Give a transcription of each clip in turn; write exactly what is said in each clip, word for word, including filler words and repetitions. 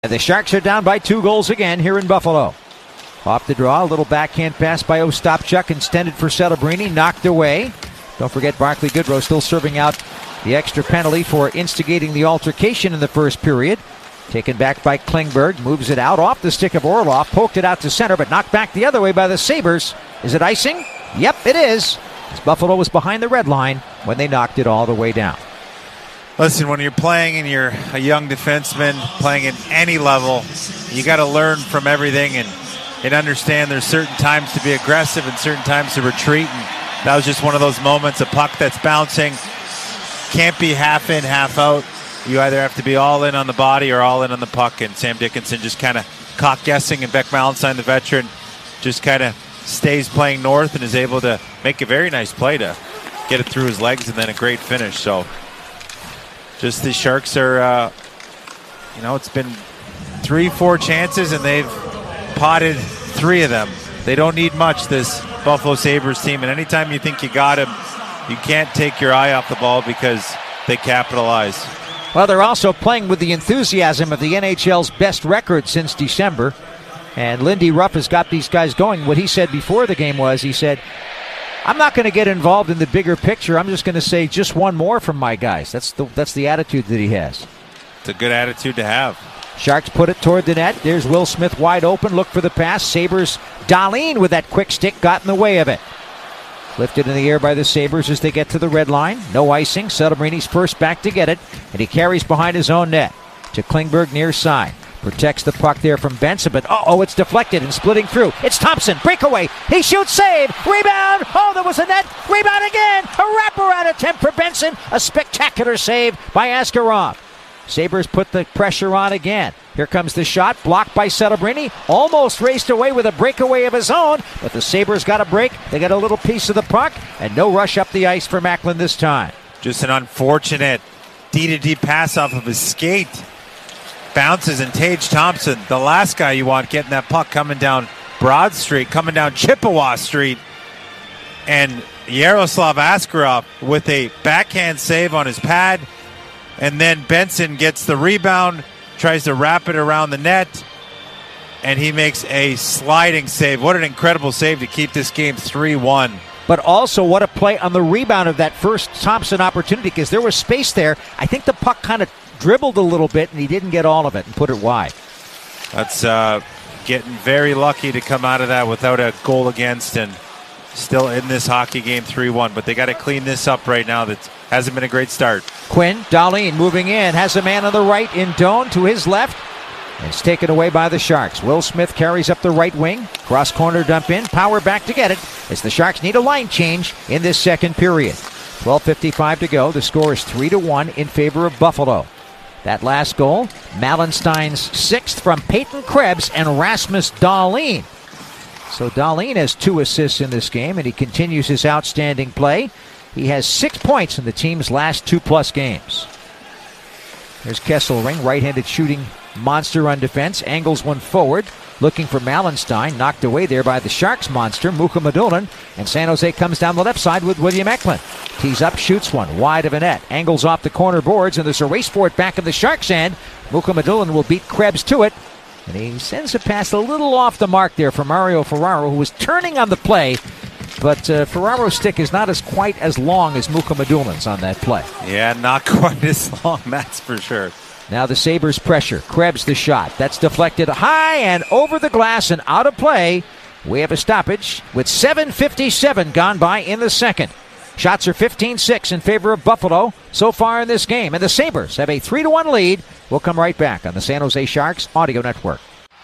And the Sharks are down by two goals again here in Buffalo. Off the draw, a little backhand pass by Ostapchuk, extended for Celebrini, knocked away. Don't forget Barclay Goodrow still serving out the extra penalty for instigating the altercation in the first period. Taken back by Klingberg, moves it out off the stick of Orlov, poked it out to center, but knocked back the other way by the Sabres. Is it icing? Yep, it is. As Buffalo was behind the red line when they knocked it all the way down. Listen, when you're playing and you're a young defenseman playing at any level, you got to learn from everything and, and understand there's certain times to be aggressive and certain times to retreat. And that was just one of those moments, a puck that's bouncing. Can't be half in, half out. You either have to be all in on the body or all in on the puck. And Sam Dickinson just kind of caught guessing, and Beck Malenstein, the veteran, just kind of stays playing north and is able to make a very nice play to get it through his legs and then a great finish. So just the Sharks are, uh, you know, it's been three, four chances, and they've potted three of them. They don't need much, this Buffalo Sabres team. And anytime you think you got him, you can't take your eye off the ball because they capitalize. Well, they're also playing with the enthusiasm of the N H L's best record since December. And Lindy Ruff has got these guys going. What he said before the game was, he said, I'm not going to get involved in the bigger picture. I'm just going to say just one more from my guys. That's the that's the attitude that he has. It's a good attitude to have. Sharks put it toward the net. There's Will Smith wide open. Look for the pass. Sabres, Dahlin with that quick stick got in the way of it. Lifted in the air by the Sabres as they get to the red line. No icing. Celebrini's first back to get it. And he carries behind his own net to Klingberg near side. Protects the puck there from Benson, but uh-oh, it's deflected and splitting through. It's Thompson, breakaway, he shoots, save, rebound, oh, there was a net, rebound again, a wraparound attempt for Benson, a spectacular save by Askarov. Sabres put the pressure on again. Here comes the shot, blocked by Celebrini, almost raced away with a breakaway of his own, but the Sabres got a break, they got a little piece of the puck, and no rush up the ice for Macklin this time. Just an unfortunate D-to-D pass off of his skate. Bounces, and Tage Thompson, the last guy you want getting that puck coming down Broad Street, coming down Chippewa Street. And Yaroslav Askarov with a backhand save on his pad. And then Benson gets the rebound, tries to wrap it around the net, and he makes a sliding save. What an incredible save to keep this game three one. But also, what a play on the rebound of that first Thompson opportunity, because there was space there. I think the puck kind of dribbled a little bit, and he didn't get all of it and put it wide. That's uh, getting very lucky to come out of that without a goal against, and still in this hockey game three one. But they got to clean this up right now. That hasn't been a great start. Quinn, Dahlin moving in, has a man on the right in Doan to his left. It's taken away by the Sharks. Will Smith carries up the right wing. Cross corner dump in. Power back to get it as the Sharks need a line change in this second period. twelve fifty-five to go. The score is three to one in favor of Buffalo. That last goal, Malenstein's sixth from Peyton Krebs and Rasmus Dahlin. So Dahlin has two assists in this game, and he continues his outstanding play. He has six points in the team's last two-plus games. There's Kesselring, right-handed shooting monster on defense, angles one forward, looking for Malenstein, knocked away there by the Sharks monster, Mukhamadullin, and San Jose comes down the left side with William Eklund. Tees up, shoots one, wide of a net, angles off the corner boards, and there's a race for it back in the Sharks' end. Mukhamadullin will beat Krebs to it, and he sends a pass a little off the mark there for Mario Ferraro, who was turning on the play, but uh, Ferraro's stick is not as quite as long as Mukhamadullin's on that play. Yeah, not quite as long, that's for sure. Now the Sabres pressure. Krebs the shot. That's deflected high and over the glass and out of play. We have a stoppage with seven fifty-seven gone by in the second. Shots are fifteen six in favor of Buffalo so far in this game. And the Sabres have a three to one lead. We'll come right back on the San Jose Sharks Audio Network.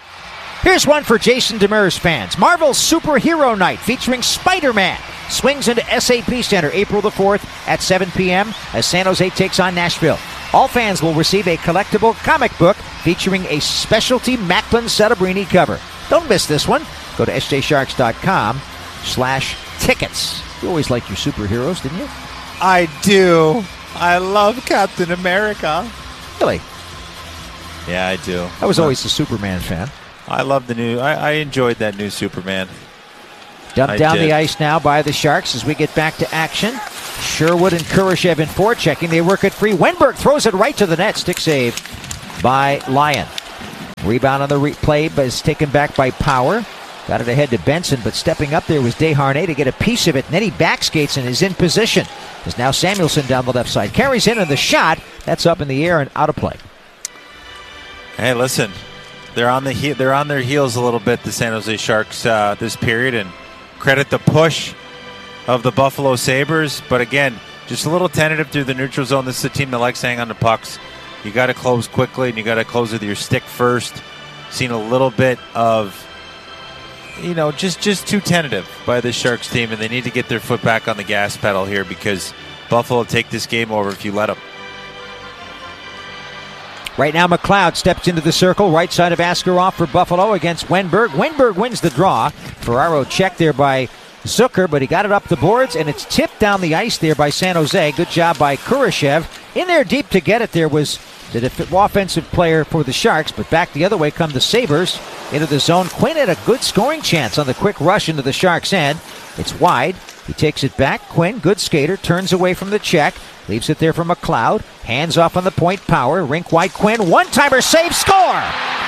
Here's one for Jason Demers fans. Marvel's Superhero Night featuring Spider-Man swings into S A P Center April the fourth at seven p.m. as San Jose takes on Nashville. All fans will receive a collectible comic book featuring a specialty Macklin Celebrini cover. Don't miss this one. Go to s j sharks dot com slash tickets. You always liked your superheroes, didn't you? I do. I love Captain America. Really? Yeah, I do. I was always a Superman fan. I love the new, I, I enjoyed that new Superman. Dumped I down did. the ice now by the Sharks as we get back to action. Sherwood and Kurashev in forechecking. They work it free. Wenberg throws it right to the net. Stick save by Lyon. Rebound on the replay, but is taken back by Power. Got it ahead to Benson, but stepping up there was Desharnais to get a piece of it. And then he backskates and is in position. There's now Samuelson down the left side. Carries in on the shot. That's up in the air and out of play. Hey, listen. They're on the he- they're on their heels a little bit, the San Jose Sharks, uh, this period. And credit the push of the Buffalo Sabres. But again, just a little tentative through the neutral zone. This is a team that likes to hang on to pucks. You got to close quickly, and you got to close with your stick first. Seen a little bit of, you know, just, just too tentative by the Sharks team, and they need to get their foot back on the gas pedal here because Buffalo will take this game over if you let them. Right now, McLeod steps into the circle, right side of Askarov for Buffalo against Wenberg. Wenberg wins the draw. Ferraro checked there by Zucker, but he got it up the boards, and it's tipped down the ice there by San Jose. Good job by Kurashev. In there deep to get it there was the def- offensive player for the Sharks, but back the other way come the Sabres into the zone. Quinn had a good scoring chance on the quick rush into the Sharks' end. It's wide. He takes it back. Quinn, good skater, turns away from the check. Leaves it there for McLeod. Hands off on the point. Power. Rink wide. Quinn. One-timer save. Score!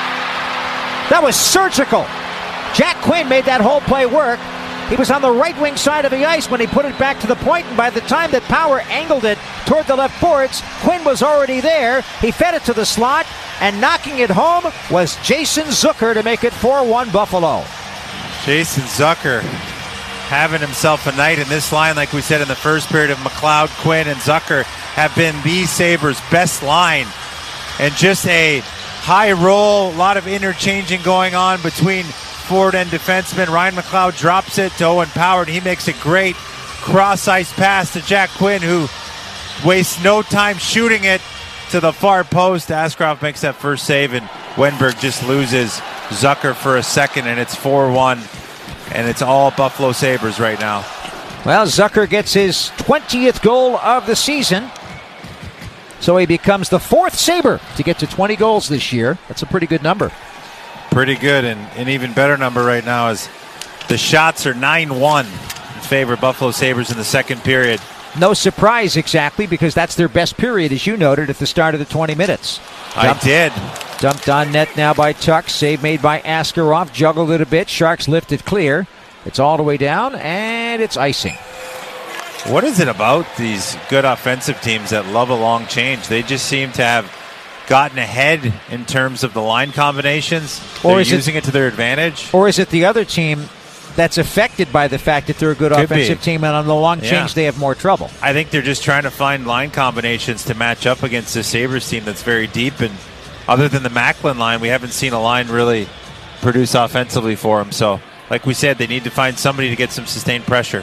That was surgical. Jack Quinn made that whole play work. He was on the right wing side of the ice when he put it back to the point, and by the time that Power angled it toward the left boards, Quinn was already there. He fed it to the slot, and knocking it home was Jason Zucker to make it four one Buffalo. Jason Zucker having himself a night in this line, like we said in the first period, of McLeod, Quinn, and Zucker have been the Sabres' best line. And just a high roll, a lot of interchanging going on between forward and defenseman. Ryan McLeod drops it to Owen Power, and he makes a great cross-ice pass to Jack Quinn, who wastes no time shooting it to the far post. Askarov makes that first save, and Wenberg just loses Zucker for a second, and it's four one, and it's all Buffalo Sabres right now. Well, Zucker gets his twentieth goal of the season, so he becomes the fourth Sabre to get to twenty goals this year. That's a pretty good number. Pretty good, and an even better number right now is the shots are nine one in favor of Buffalo Sabres in the second period. No surprise exactly, because that's their best period, as you noted, at the start of the twenty minutes. Dumped, I did. Dumped on net now by Tuck. Save made by Askarov. Juggled it a bit. Sharks lift it clear. It's all the way down, and it's icing. What is it about these good offensive teams that love a long change? They just seem to have gotten ahead in terms of the line combinations. They're or is using it, it to their advantage. Or is it the other team that's affected by the fact that they're a good Could offensive be. team, and on the long change Yeah. they have more trouble? I think they're just trying to find line combinations to match up against the Sabres team that's very deep. And other than the Macklin line, we haven't seen a line really produce offensively for them. So, like we said, they need to find somebody to get some sustained pressure.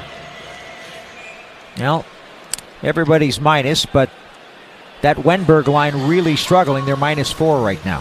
Well, everybody's minus, but that Wenberg line really struggling. They're minus four right now.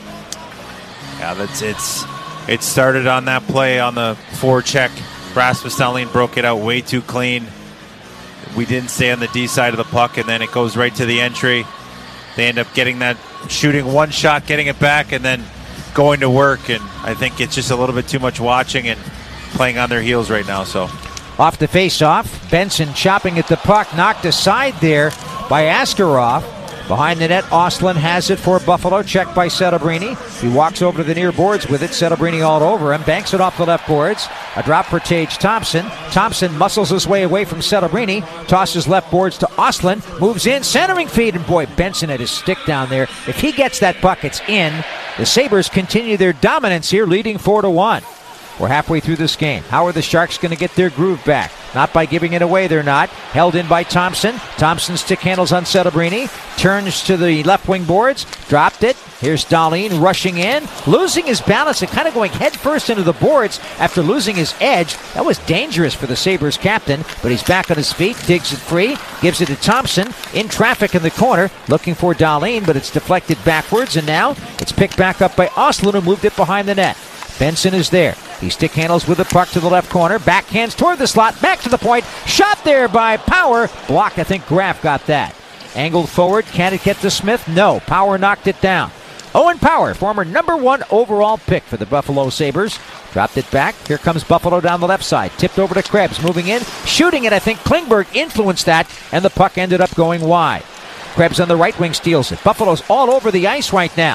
Yeah, that's it's it started on that play on the forecheck. Rasmus Dahlin broke it out way too clean. We didn't stay on the D side of the puck, and then it goes right to the entry. They end up getting that, shooting one shot, getting it back, and then going to work. And I think it's just a little bit too much watching and playing on their heels right now. So off the face-off, Benson chopping at the puck, knocked aside there by Askarov. Behind the net, Ostlund has it for Buffalo. Checked by Settlebrini. He walks over to the near boards with it. Settlebrini all over him. Banks it off the left boards. A drop for Tage Thompson. Thompson muscles his way away from Settlebrini. Tosses left boards to Ostlund. Moves in. Centering feed. And boy, Benson had his stick down there. If he gets that puck, it's in. The Sabres continue their dominance here, leading four to one. We're halfway through this game. How are the Sharks going to get their groove back? Not by giving it away, they're not. Held in by Thompson. Thompson stick handles on Settlebrini. Turns to the left wing boards. Dropped it. Here's Dahlin rushing in. Losing his balance and kind of going head first into the boards after losing his edge. That was dangerous for the Sabres captain, but he's back on his feet. Digs it free. Gives it to Thompson. In traffic in the corner. Looking for Dahlin, but it's deflected backwards, and now it's picked back up by Ostlund, who moved it behind the net. Benson is there. He stick handles with the puck to the left corner. Backhands toward the slot. Back to the point. Shot there by Power. Block. I think Graf got that. Angled forward. Can it get to Smith? No. Power knocked it down. Owen Power, former number one overall pick for the Buffalo Sabres. Dropped it back. Here comes Buffalo down the left side. Tipped over to Krebs. Moving in. Shooting it. I think Klingberg influenced that, and the puck ended up going wide. Krebs on the right wing steals it. Buffalo's all over the ice right now.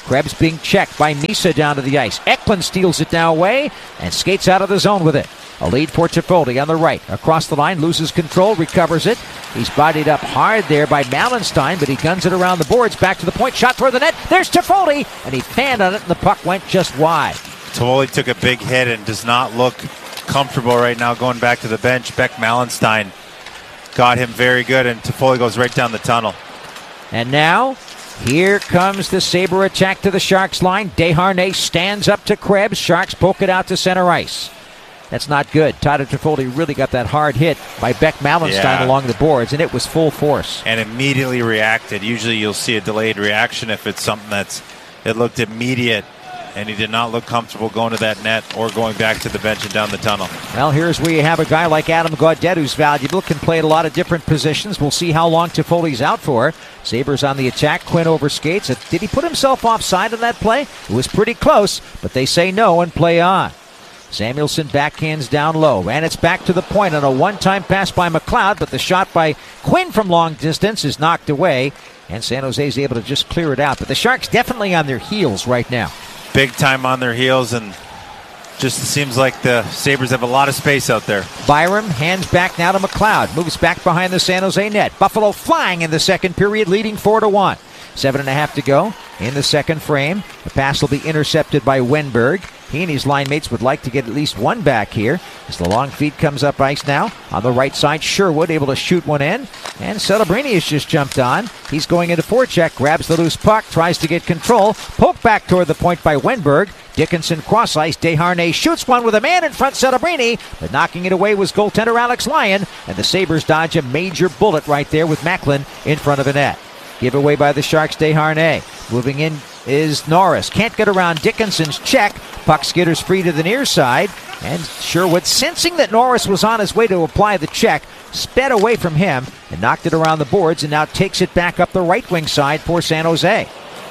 Krebs being checked by Misa down to the ice. Eklund steals it now away and skates out of the zone with it. A lead for Toffoli on the right. Across the line, loses control, recovers it. He's bodied up hard there by Malenstein, but he guns it around the boards. Back to the point, shot toward the net. There's Toffoli, and he fanned on it, and the puck went just wide. Toffoli took a big hit and does not look comfortable right now going back to the bench. Beck Malenstein got him very good, and Toffoli goes right down the tunnel. And now, here comes the Sabre attack to the Sharks line. Desharnais stands up to Krebs. Sharks poke it out to center ice. That's not good. Tyler Toffoli really got that hard hit by Beck Malenstein yeah. along the boards, and it was full force. And immediately reacted. Usually you'll see a delayed reaction if it's something that's, it looked immediate, and he did not look comfortable going to that net or going back to the bench and down the tunnel. Well, here's where you have a guy like Adam Gaudette who's valuable, can play at a lot of different positions. We'll see how long Toffoli's out for. Sabres on the attack. Quinn over skates. Did he put himself offside in that play? It was pretty close, but they say no and play on. Samuelson backhands down low, and it's back to the point on a one-time pass by McLeod, but the shot by Quinn from long distance is knocked away, and San Jose is able to just clear it out. But the Sharks definitely on their heels right now. Big time on their heels, and just seems like the Sabres have a lot of space out there. Byram hands back now to McLeod, moves back behind the San Jose net. Buffalo flying in the second period, leading four to one. Seven and a half to go in the second frame. The pass will be intercepted by Wenberg. He and his line mates would like to get at least one back here as the long feed comes up ice now. On the right side, Sherwood able to shoot one in. And Celebrini has just jumped on. He's going into forecheck, grabs the loose puck, tries to get control. Poke back toward the point by Wenberg. Dickinson cross ice. Desharnais shoots one with a man in front, Celebrini. But knocking it away was goaltender Alex Lyon. And the Sabres dodge a major bullet right there with Macklin in front of a net. Give away by the Sharks, Desharnais. Moving in is Norris. Can't get around Dickinson's check. Puck skitters free to the near side. And Sherwood, sensing that Norris was on his way to apply the check, sped away from him and knocked it around the boards and now takes it back up the right wing side for San Jose.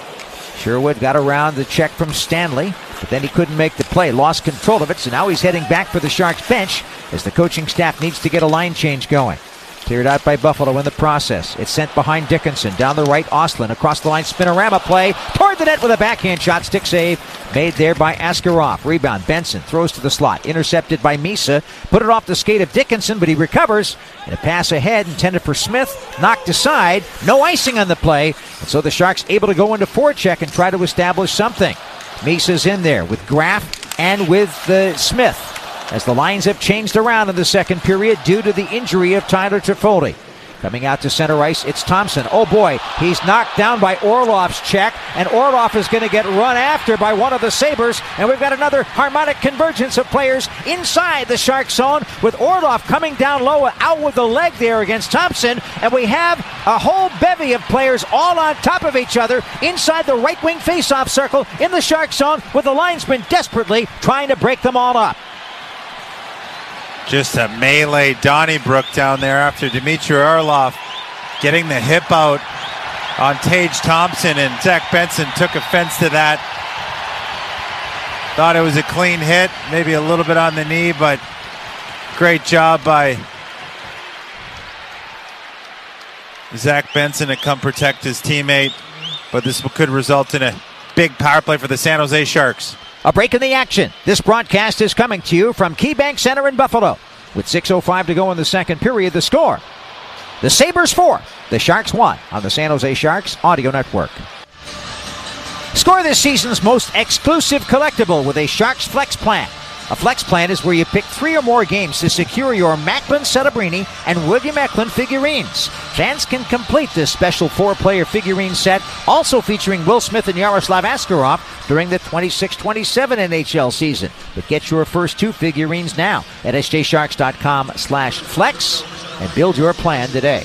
Sherwood got around the check from Stanley, but then he couldn't make the play, lost control of it, so now he's heading back for the Sharks bench as the coaching staff needs to get a line change going. Cleared out by Buffalo in the process. It's sent behind Dickinson. Down the right, Ostlund. Across the line, spinorama play. Toward the net with a backhand shot. Stick save made there by Askarov. Rebound. Benson throws to the slot. Intercepted by Misa. Put it off the skate of Dickinson, but he recovers. And a pass ahead intended for Smith. Knocked aside. No icing on the play. And so the Sharks able to go into forecheck and try to establish something. Misa's in there with Graff and with uh, Smith, as the lines have changed around in the second period due to the injury of Tyler Toffoli. Coming out to center ice, it's Thompson. Oh boy, he's knocked down by Orlov's check, and Orlov is going to get run after by one of the Sabres, and we've got another harmonic convergence of players inside the Shark zone, with Orlov coming down low, out with the leg there against Thompson, and we have a whole bevy of players all on top of each other inside the right wing faceoff circle in the Shark zone, with the linesman desperately trying to break them all up. Just a melee Donnybrook down there after Dmitry Orlov getting the hip out on Tage Thompson, and Zach Benson took offense to that. Thought it was a clean hit, maybe a little bit on the knee, but great job by Zach Benson to come protect his teammate. But this could result in a big power play for the San Jose Sharks. A break in the action. This broadcast is coming to you from KeyBank Center in Buffalo. With six oh five to go in the second period, the score: the Sabres four, the Sharks one on the San Jose Sharks Audio Network. Score this season's most exclusive collectible with a Sharks Flex Plan. A Flex Plan is where you pick three or more games to secure your Macklin, Celebrini, and William Eklund figurines. Fans can complete this special four-player figurine set, also featuring Will Smith and Yaroslav Askarov during the twenty-six twenty-seven N H L season. But get your first two figurines now at s j sharks dot com slash flex and build your plan today.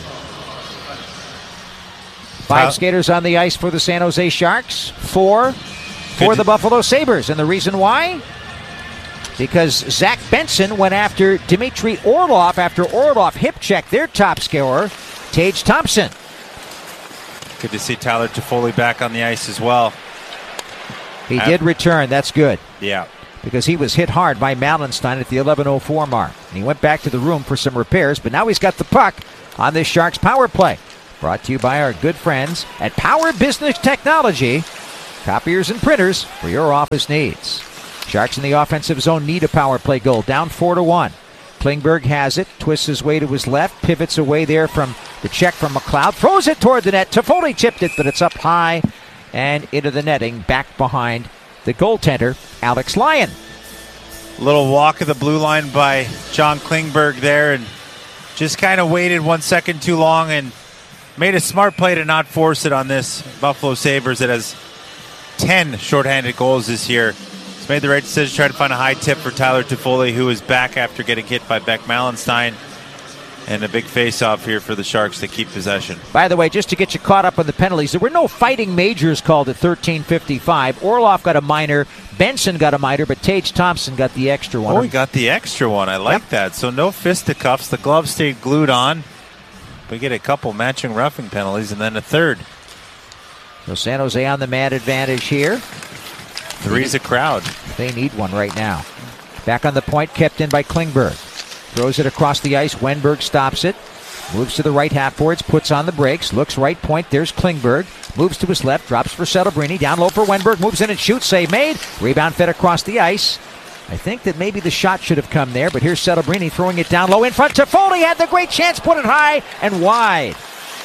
Five uh, skaters on the ice for the San Jose Sharks, four for the Buffalo Sabres. And the reason why? Because Zach Benson went after Dmitry Orlov after Orlov hip-checked their top scorer, Tage Thompson. Good to see Tyler Toffoli back on the ice as well. He uh, did return. That's good. Yeah. Because he was hit hard by Malenstein at the eleven oh four mark. And he went back to the room for some repairs, but now he's got the puck on this Sharks power play. Brought to you by our good friends at Power Business Technology. Copiers and printers for your office needs. Sharks in the offensive zone need a power play goal. Down four to one. Klingberg has it, twists his way to his left, pivots away there from the check from McLeod, throws it toward the net. Toffoli chipped it, but it's up high and into the netting, back behind the goaltender, Alex Lyon. Little walk of the blue line by John Klingberg there, and just kind of waited one second too long and made a smart play to not force it on this Buffalo Sabres that has ten shorthanded goals this year. He's made the right decision to try to find a high tip for Tyler Toffoli, who is back after getting hit by Beck Malenstein. And a big face-off here for the Sharks to keep possession. By the way, just to get you caught up on the penalties, there were no fighting majors called at thirteen fifty-five. Orloff got a minor, Benson got a minor, but Tage Thompson got the extra one. Oh, he got the extra one. I like yep. that. So no fisticuffs. The glove stayed glued on. We get a couple matching roughing penalties and then a third. So San Jose on the man advantage here. Three's a crowd. They need one right now. Back on the point, kept in by Klingberg. Throws it across the ice. Wenberg stops it. Moves to the right half boards, puts on the brakes, looks right point. There's Klingberg. Moves to his left, drops for Celebrini. Down low for Wenberg. Moves in and shoots. Save made. Rebound fed across the ice. I think that maybe the shot should have come there, but here's Celebrini throwing it down low in front. Toffoli had the great chance, put it high and wide.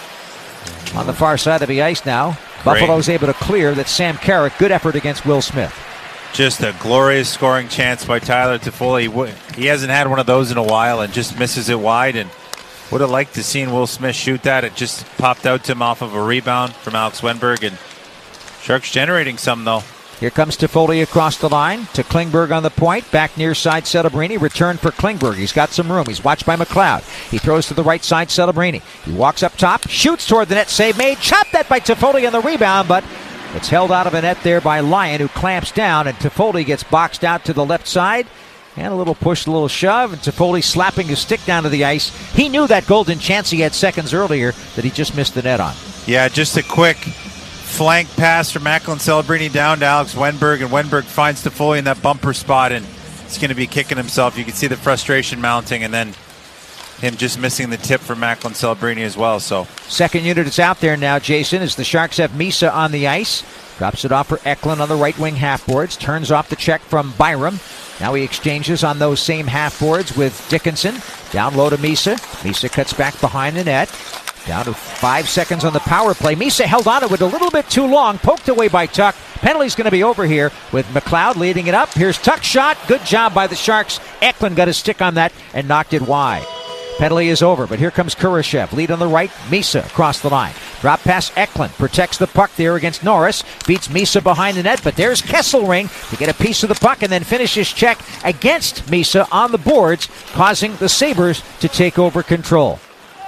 On the far side of the ice now. Great. Buffalo's able to clear. That's Sam Carrick. Good effort against Will Smith. Just a glorious scoring chance by Tyler Toffoli. He hasn't had one of those in a while and just misses it wide. And would have liked to seen Will Smith shoot that. It just popped out to him off of a rebound from Alex Wenberg. And Sharks generating some, though. Here comes Toffoli across the line to Klingberg on the point. Back near side, Celebrini. Return for Klingberg. He's got some room. He's watched by McLeod. He throws to the right side, Celebrini. He walks up top, shoots toward the net. Save made. Chopped that by Toffoli on the rebound, but it's held out of a net there by Lyon, who clamps down, and Toffoli gets boxed out to the left side. And a little push, a little shove, and Toffoli slapping his stick down to the ice. He knew that golden chance he had seconds earlier that he just missed the net on. Yeah, just a quick flank pass from Macklin Celebrini down to Alex Wenberg, and Wenberg finds Toffoli in that bumper spot, and he's going to be kicking himself. You can see the frustration mounting, and then him just missing the tip for Macklin Celebrini as well. So second unit is out there now, Jason, as the Sharks have Misa on the ice. Drops it off for Eklund on the right wing half boards. Turns off the check from Byram. Now he exchanges on those same half boards with Dickinson. Down low to Misa. Misa cuts back behind the net. Down to five seconds on the power play. Misa held on to it a little bit too long. Poked away by Tuck. Penalty's going to be over here with McLeod leading it up. Here's Tuck's shot. Good job by the Sharks. Eklund got his stick on that and knocked it wide. Penalty is over, but here comes Kurashev. Lead on the right, Misa across the line. Drop pass Eklund. Protects the puck there against Norris. Beats Misa behind the net, but there's Kesselring to get a piece of the puck and then finishes check against Misa on the boards, causing the Sabres to take over control.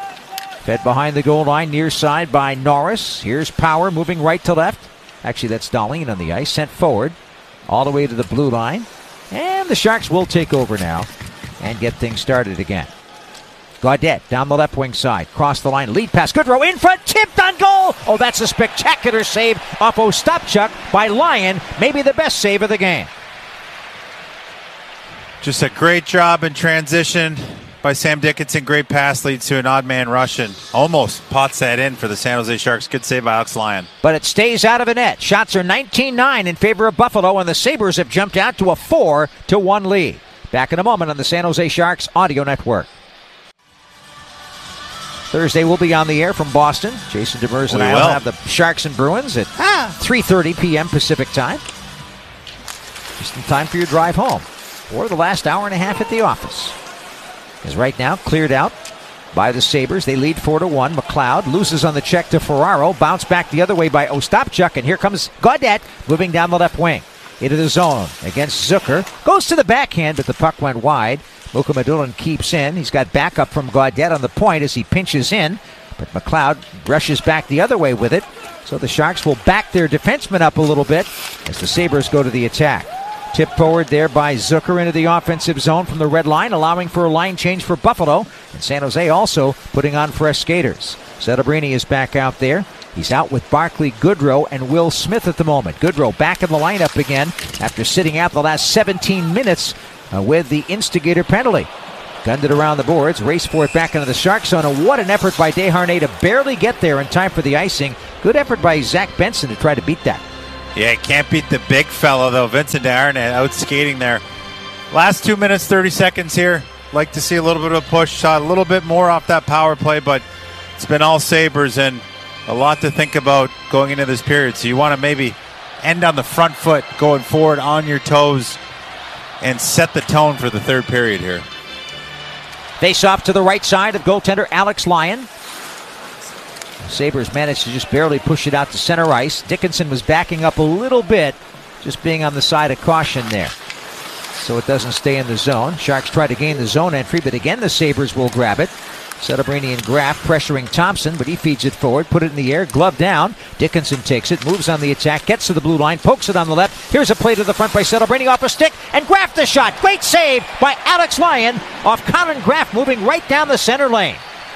Fed behind the goal line, near side by Norris. Here's Power moving right to left. Actually, that's Dahlin on the ice. Sent forward all the way to the blue line. And the Sharks will take over now and get things started again. Gaudette down the left wing side. Cross the line. Lead pass. Goodrow in front. Tipped on goal. Oh, that's a spectacular save off Ostapchuk by Lyon. Maybe the best save of the game. Just a great job in transition by Sam Dickinson. Great pass leads to an odd man rush and almost pots that in for the San Jose Sharks. Good save by Alex Lyon. But it stays out of the net. Shots are nineteen nine in favor of Buffalo, and the Sabres have jumped out to a four to one lead. Back in a moment on the San Jose Sharks Audio Network. Thursday we'll be on the air from Boston. Jason Demers and we I will have the Sharks and Bruins at ah. three thirty p.m. Pacific time. Just in time for your drive home. Or the last hour and a half at the office. Is right now cleared out by the Sabres. They lead four to one. McLeod loses on the check to Ferraro. Bounce back the other way by Ostapchuk. And here comes Gaudette moving down the left wing. Into the zone against Zucker. Goes to the backhand, but the puck went wide. Mukhamadullin keeps in. He's got backup from Gaudette on the point as he pinches in. But McLeod rushes back the other way with it. So the Sharks will back their defensemen up a little bit as the Sabres go to the attack. Tip forward there by Zucker into the offensive zone from the red line, allowing for a line change for Buffalo. And San Jose also putting on fresh skaters. Celebrini is back out there. He's out with Barclay Goodrow and Will Smith at the moment. Goodrow back in the lineup again after sitting out the last seventeen minutes uh, with the instigator penalty. Gunned it around the boards, raced for it back into the Shark zone, and what an effort by Desharnais to barely get there in time for the icing. Good effort by Zach Benson to try to beat that. Yeah, can't beat the big fella, though. Vincent Desharnais out skating there. Last two minutes, thirty seconds here. Like to see a little bit of a push shot, a little bit more off that power play, but it's been all Sabres and a lot to think about going into this period. So you want to maybe end on the front foot, going forward on your toes, and set the tone for the third period here. Face off to the right side of goaltender Alex Lyon. Sabres managed to just barely push it out to center ice. Dickinson was backing up a little bit, just being on the side of caution there, so it doesn't stay in the zone. Sharks try to gain the zone entry, but again the Sabres will grab it. Celebrini and Graf pressuring Thompson, but he feeds it forward, put it in the air, glove down. Dickinson takes it, moves on the attack, gets to the blue line, pokes it on the left. Here's a play to the front by Celebrini off a stick, and Graf the shot. Great save by Alex Lyon off Colin Graf, moving right down the center lane.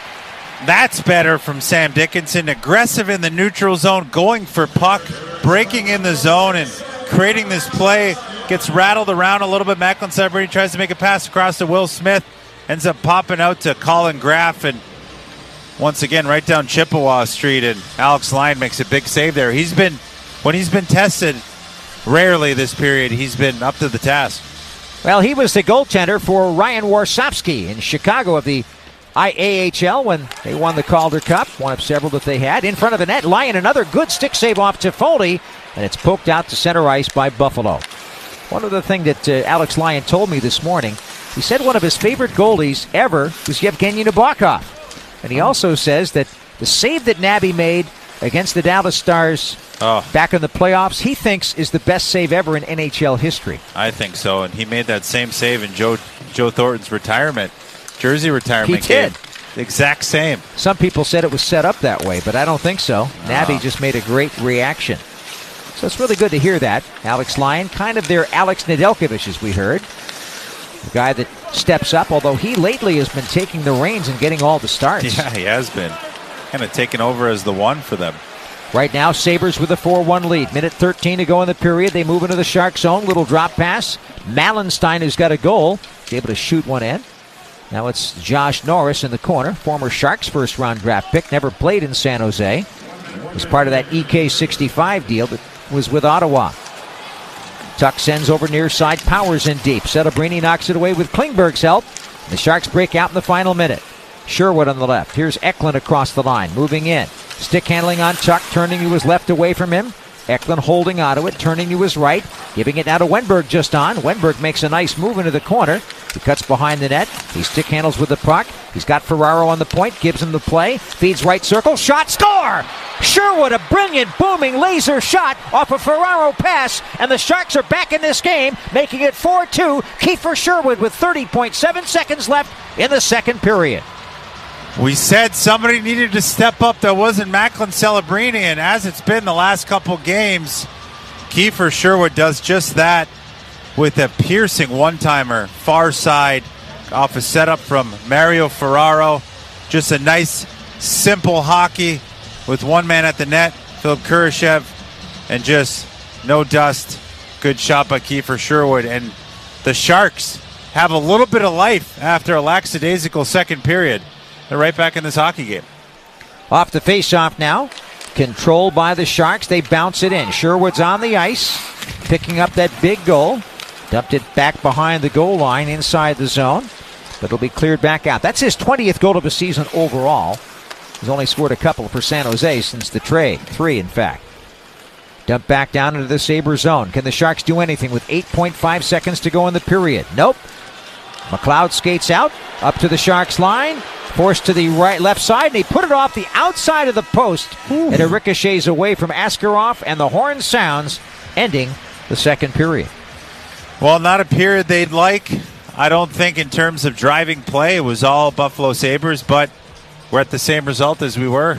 That's better from Sam Dickinson. Aggressive in the neutral zone, going for puck, breaking in the zone, and creating this play. Gets rattled around a little bit. Macklin Celebrini tries to make a pass across to Will Smith. Ends up popping out to Colin Graf, and once again right down Chippewa Street, and Alex Lyon makes a big save there. He's been, when he's been tested, rarely this period, he's been up to the task. Well, he was the goaltender for Ryan Warsopsky in Chicago of the I A H L when they won the Calder Cup, one of several that they had. In front of the net, Lyon, another good stick save off Toffoli, and it's poked out to center ice by Buffalo. One other thing that uh, Alex Lyon told me this morning, he said one of his favorite goalies ever was Yevgeny Nabokov. And he also says that the save that Nabby made against the Dallas Stars oh. back in the playoffs, he thinks is the best save ever in N H L history. I think so, and he made that same save in Joe Joe Thornton's retirement, Jersey retirement he did. game. The exact same. Some people said it was set up that way, but I don't think so. Oh. Nabby just made a great reaction. So it's really good to hear that. Alex Lyon, kind of their Alex Nedeljkovic, as we heard. The guy that steps up, although he lately has been taking the reins and getting all the starts. Yeah, he has been. Kind of taking over as the one for them. Right now, Sabres with a four one lead. Minute thirteen to go in the period. They move into the Shark zone. Little drop pass. Malenstein, who's got a goal, is able to shoot one in. Now it's Josh Norris in the corner. Former Sharks first-round draft pick. Never played in San Jose. Was part of that E K sixty-five deal that was with Ottawa. Tuck sends over near side. Powers in deep. Celebrini knocks it away with Klingberg's help. The Sharks break out in the final minute. Sherwood on the left. Here's Eklund across the line. Moving in. Stick handling on Tuck. Turning to his left away from him. Eklund holding onto it. Turning to his right. Giving it now to Wenberg just on. Wenberg makes a nice move into the corner. He cuts behind the net. He stick handles with the puck. He's got Ferraro on the point. Gives him the play. Feeds right circle. Shot. Score! Sherwood, a brilliant, booming laser shot off a Ferraro pass. And the Sharks are back in this game, making it four two. Kiefer Sherwood with thirty point seven seconds left in the second period. We said somebody needed to step up that wasn't Macklin Celebrini, and as it's been the last couple games, Kiefer Sherwood does just that with a piercing one-timer, far side, off a setup from Mario Ferraro. Just a nice, simple hockey with one man at the net, Philip Kurashev, and just no dust. Good shot by Kiefer Sherwood, and the Sharks have a little bit of life after a lackadaisical second period. They're right back in this hockey game. Off the face-off now. Controlled by the Sharks. They bounce it in. Sherwood's on the ice, picking up that big goal. Dumped it back behind the goal line inside the zone, but it'll be cleared back out. That's his twentieth goal of the season overall. He's only scored a couple for San Jose since the trade. Three, in fact. Dumped back down into the Sabre zone. Can the Sharks do anything with eight point five seconds to go in the period? Nope. McLeod skates out, up to the Sharks line, forced to the right left side, and he put it off the outside of the post. Ooh. And it ricochets away from Askarov, and the horn sounds, ending the second period. Well, not a period they'd like. I don't think in terms of driving play it was all Buffalo Sabres, but we're at the same result as we were.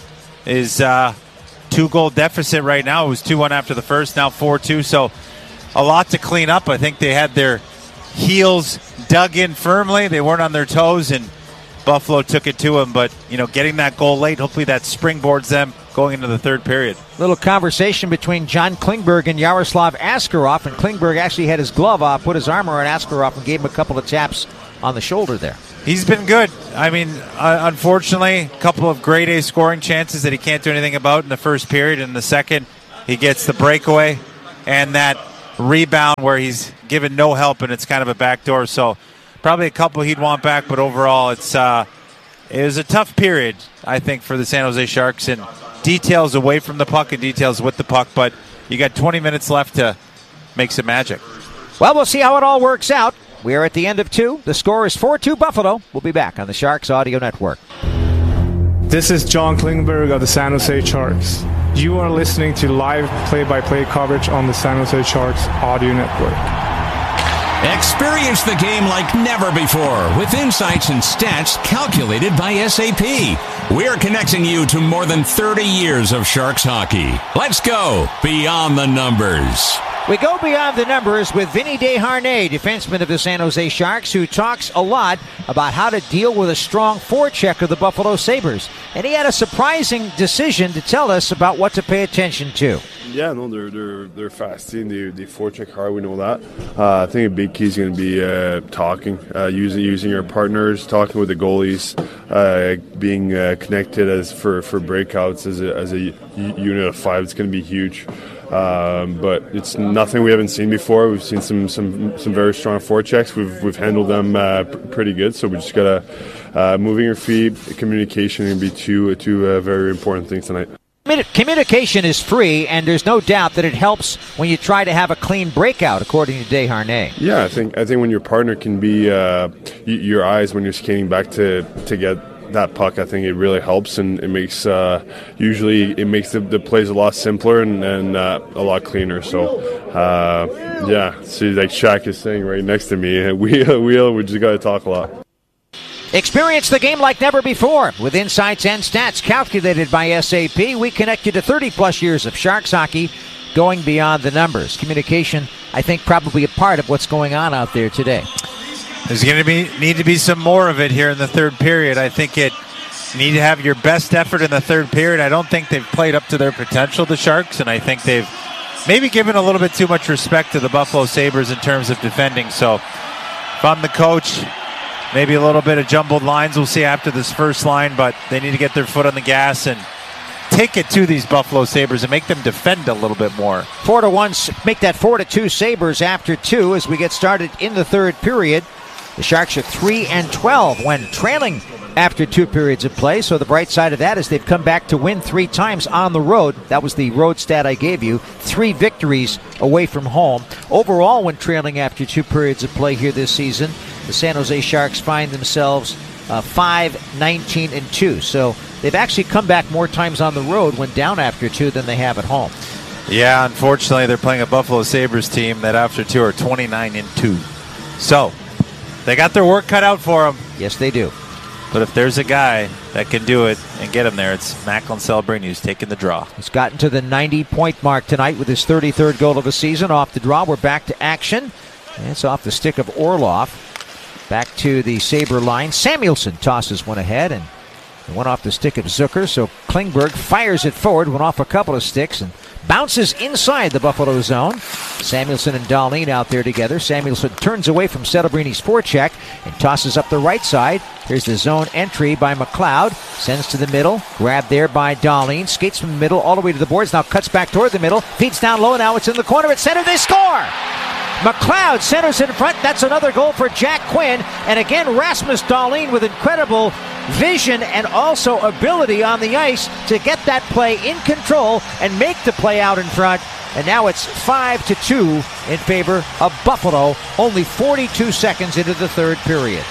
Is uh, two-goal deficit right now. It was two one after the first, now four two, so a lot to clean up. I think they had their heels dug in firmly. They weren't on their toes, and Buffalo took it to them. But, you know, getting that goal late, hopefully that springboards them going into the third period. Little conversation between John Klingberg and Yaroslav Askarov, and Klingberg actually had his glove off, put his arm around Askarov, and gave him a couple of taps on the shoulder there. He's been good. I mean, uh, unfortunately, a couple of grade A scoring chances that he can't do anything about in the first period. In the second, he gets the breakaway and that rebound where he's given no help and it's kind of a backdoor. So probably a couple he'd want back, but overall it's uh, it was a tough period, I think, for the San Jose Sharks, and details away from the puck and details with the puck, but you got twenty minutes left to make some magic. Well, we'll see how it all works out. We are at the end of two. The score is four two Buffalo. We'll be back on the Sharks Audio Network. This is John Klingberg of the San Jose Sharks. You are listening to live play-by-play coverage on the San Jose Sharks Audio Network. Experience the game like never before with insights and stats calculated by S A P. We're connecting you to more than thirty years of Sharks hockey. Let's go beyond the numbers. We go beyond the numbers with Vinny Desharnais, defenseman of the San Jose Sharks, who talks a lot about how to deal with a strong forecheck of the Buffalo Sabres. And he had a surprising decision to tell us about what to pay attention to. Yeah, no, they're they're they're fast. They they forecheck hard. We know that. Uh, I think a big key is going to be uh, talking, uh, using using your partners, talking with the goalies, uh, being uh, connected as for, for breakouts as a as a unit of five. It's going to be huge. Um, but it's nothing we haven't seen before. We've seen some some, some very strong forechecks. We've we've handled them uh, p- pretty good. So we just gotta uh, moving your feet, communication, going to be two two uh, very important things tonight. Communication is free, and there's no doubt that it helps when you try to have a clean breakout, according to Desharnais. Yeah, I think I think when your partner can be uh, y- your eyes when you're skating back to, to get that puck, I think it really helps, and it makes uh, usually it makes the, the plays a lot simpler and, and uh, a lot cleaner. So uh, yeah, see, like Shaq is saying right next to me, we we we just got to talk a lot. Experience the game like never before with insights and stats calculated by S A P. We connect you to thirty plus years of Sharks hockey, going beyond the numbers. Communication, I think, probably a part of what's going on out there today. There's going to be need to be some more of it here in the third period. I think it you need to have your best effort in the third period. I don't think they've played up to their potential, the Sharks, and I think they've maybe given a little bit too much respect to the Buffalo Sabres in terms of defending. So if I'm the coach, maybe a little bit of jumbled lines we'll see after this first line, but they need to get their foot on the gas and take it to these Buffalo Sabres and make them defend a little bit more. Four to one, make that four to two Sabres after two as we get started in the third period. The Sharks are three and twelve when trailing after two periods of play. So the bright side of that is they've come back to win three times on the road. That was the road stat I gave you. Three victories away from home. Overall, when trailing after two periods of play here this season, the San Jose Sharks find themselves uh, five, nineteen, and two. So they've actually come back more times on the road when down after two than they have at home. Yeah, unfortunately, they're playing a Buffalo Sabres team that after two are twenty-nine and two. So they got their work cut out for them. Yes, they do. But if there's a guy that can do it and get him there, it's Macklin Celebrini who's taking the draw. He's gotten to the ninety-point mark tonight with his thirty-third goal of the season. Off the draw, we're back to action. And it's off the stick of Orlov. Back to the Sabre line. Samuelsson tosses one ahead and one off the stick of Zucker. So Klingberg fires it forward, went off a couple of sticks and bounces inside the Buffalo zone. Samuelsson and Dahlin out there together. Samuelsson turns away from Celebrini's forecheck and tosses up the right side. Here's the zone entry by McLeod. Sends to the middle. Grabbed there by Dahlin. Skates from the middle all the way to the boards. Now cuts back toward the middle. Feeds down low. Now it's in the corner. At center. They score! McLeod centers in front. That's another goal for Jack Quinn. And again, Rasmus Dahlin with incredible vision and also ability on the ice to get that play in control and make the play out in front. And now it's five to two in favor of Buffalo, only forty-two seconds into the third period.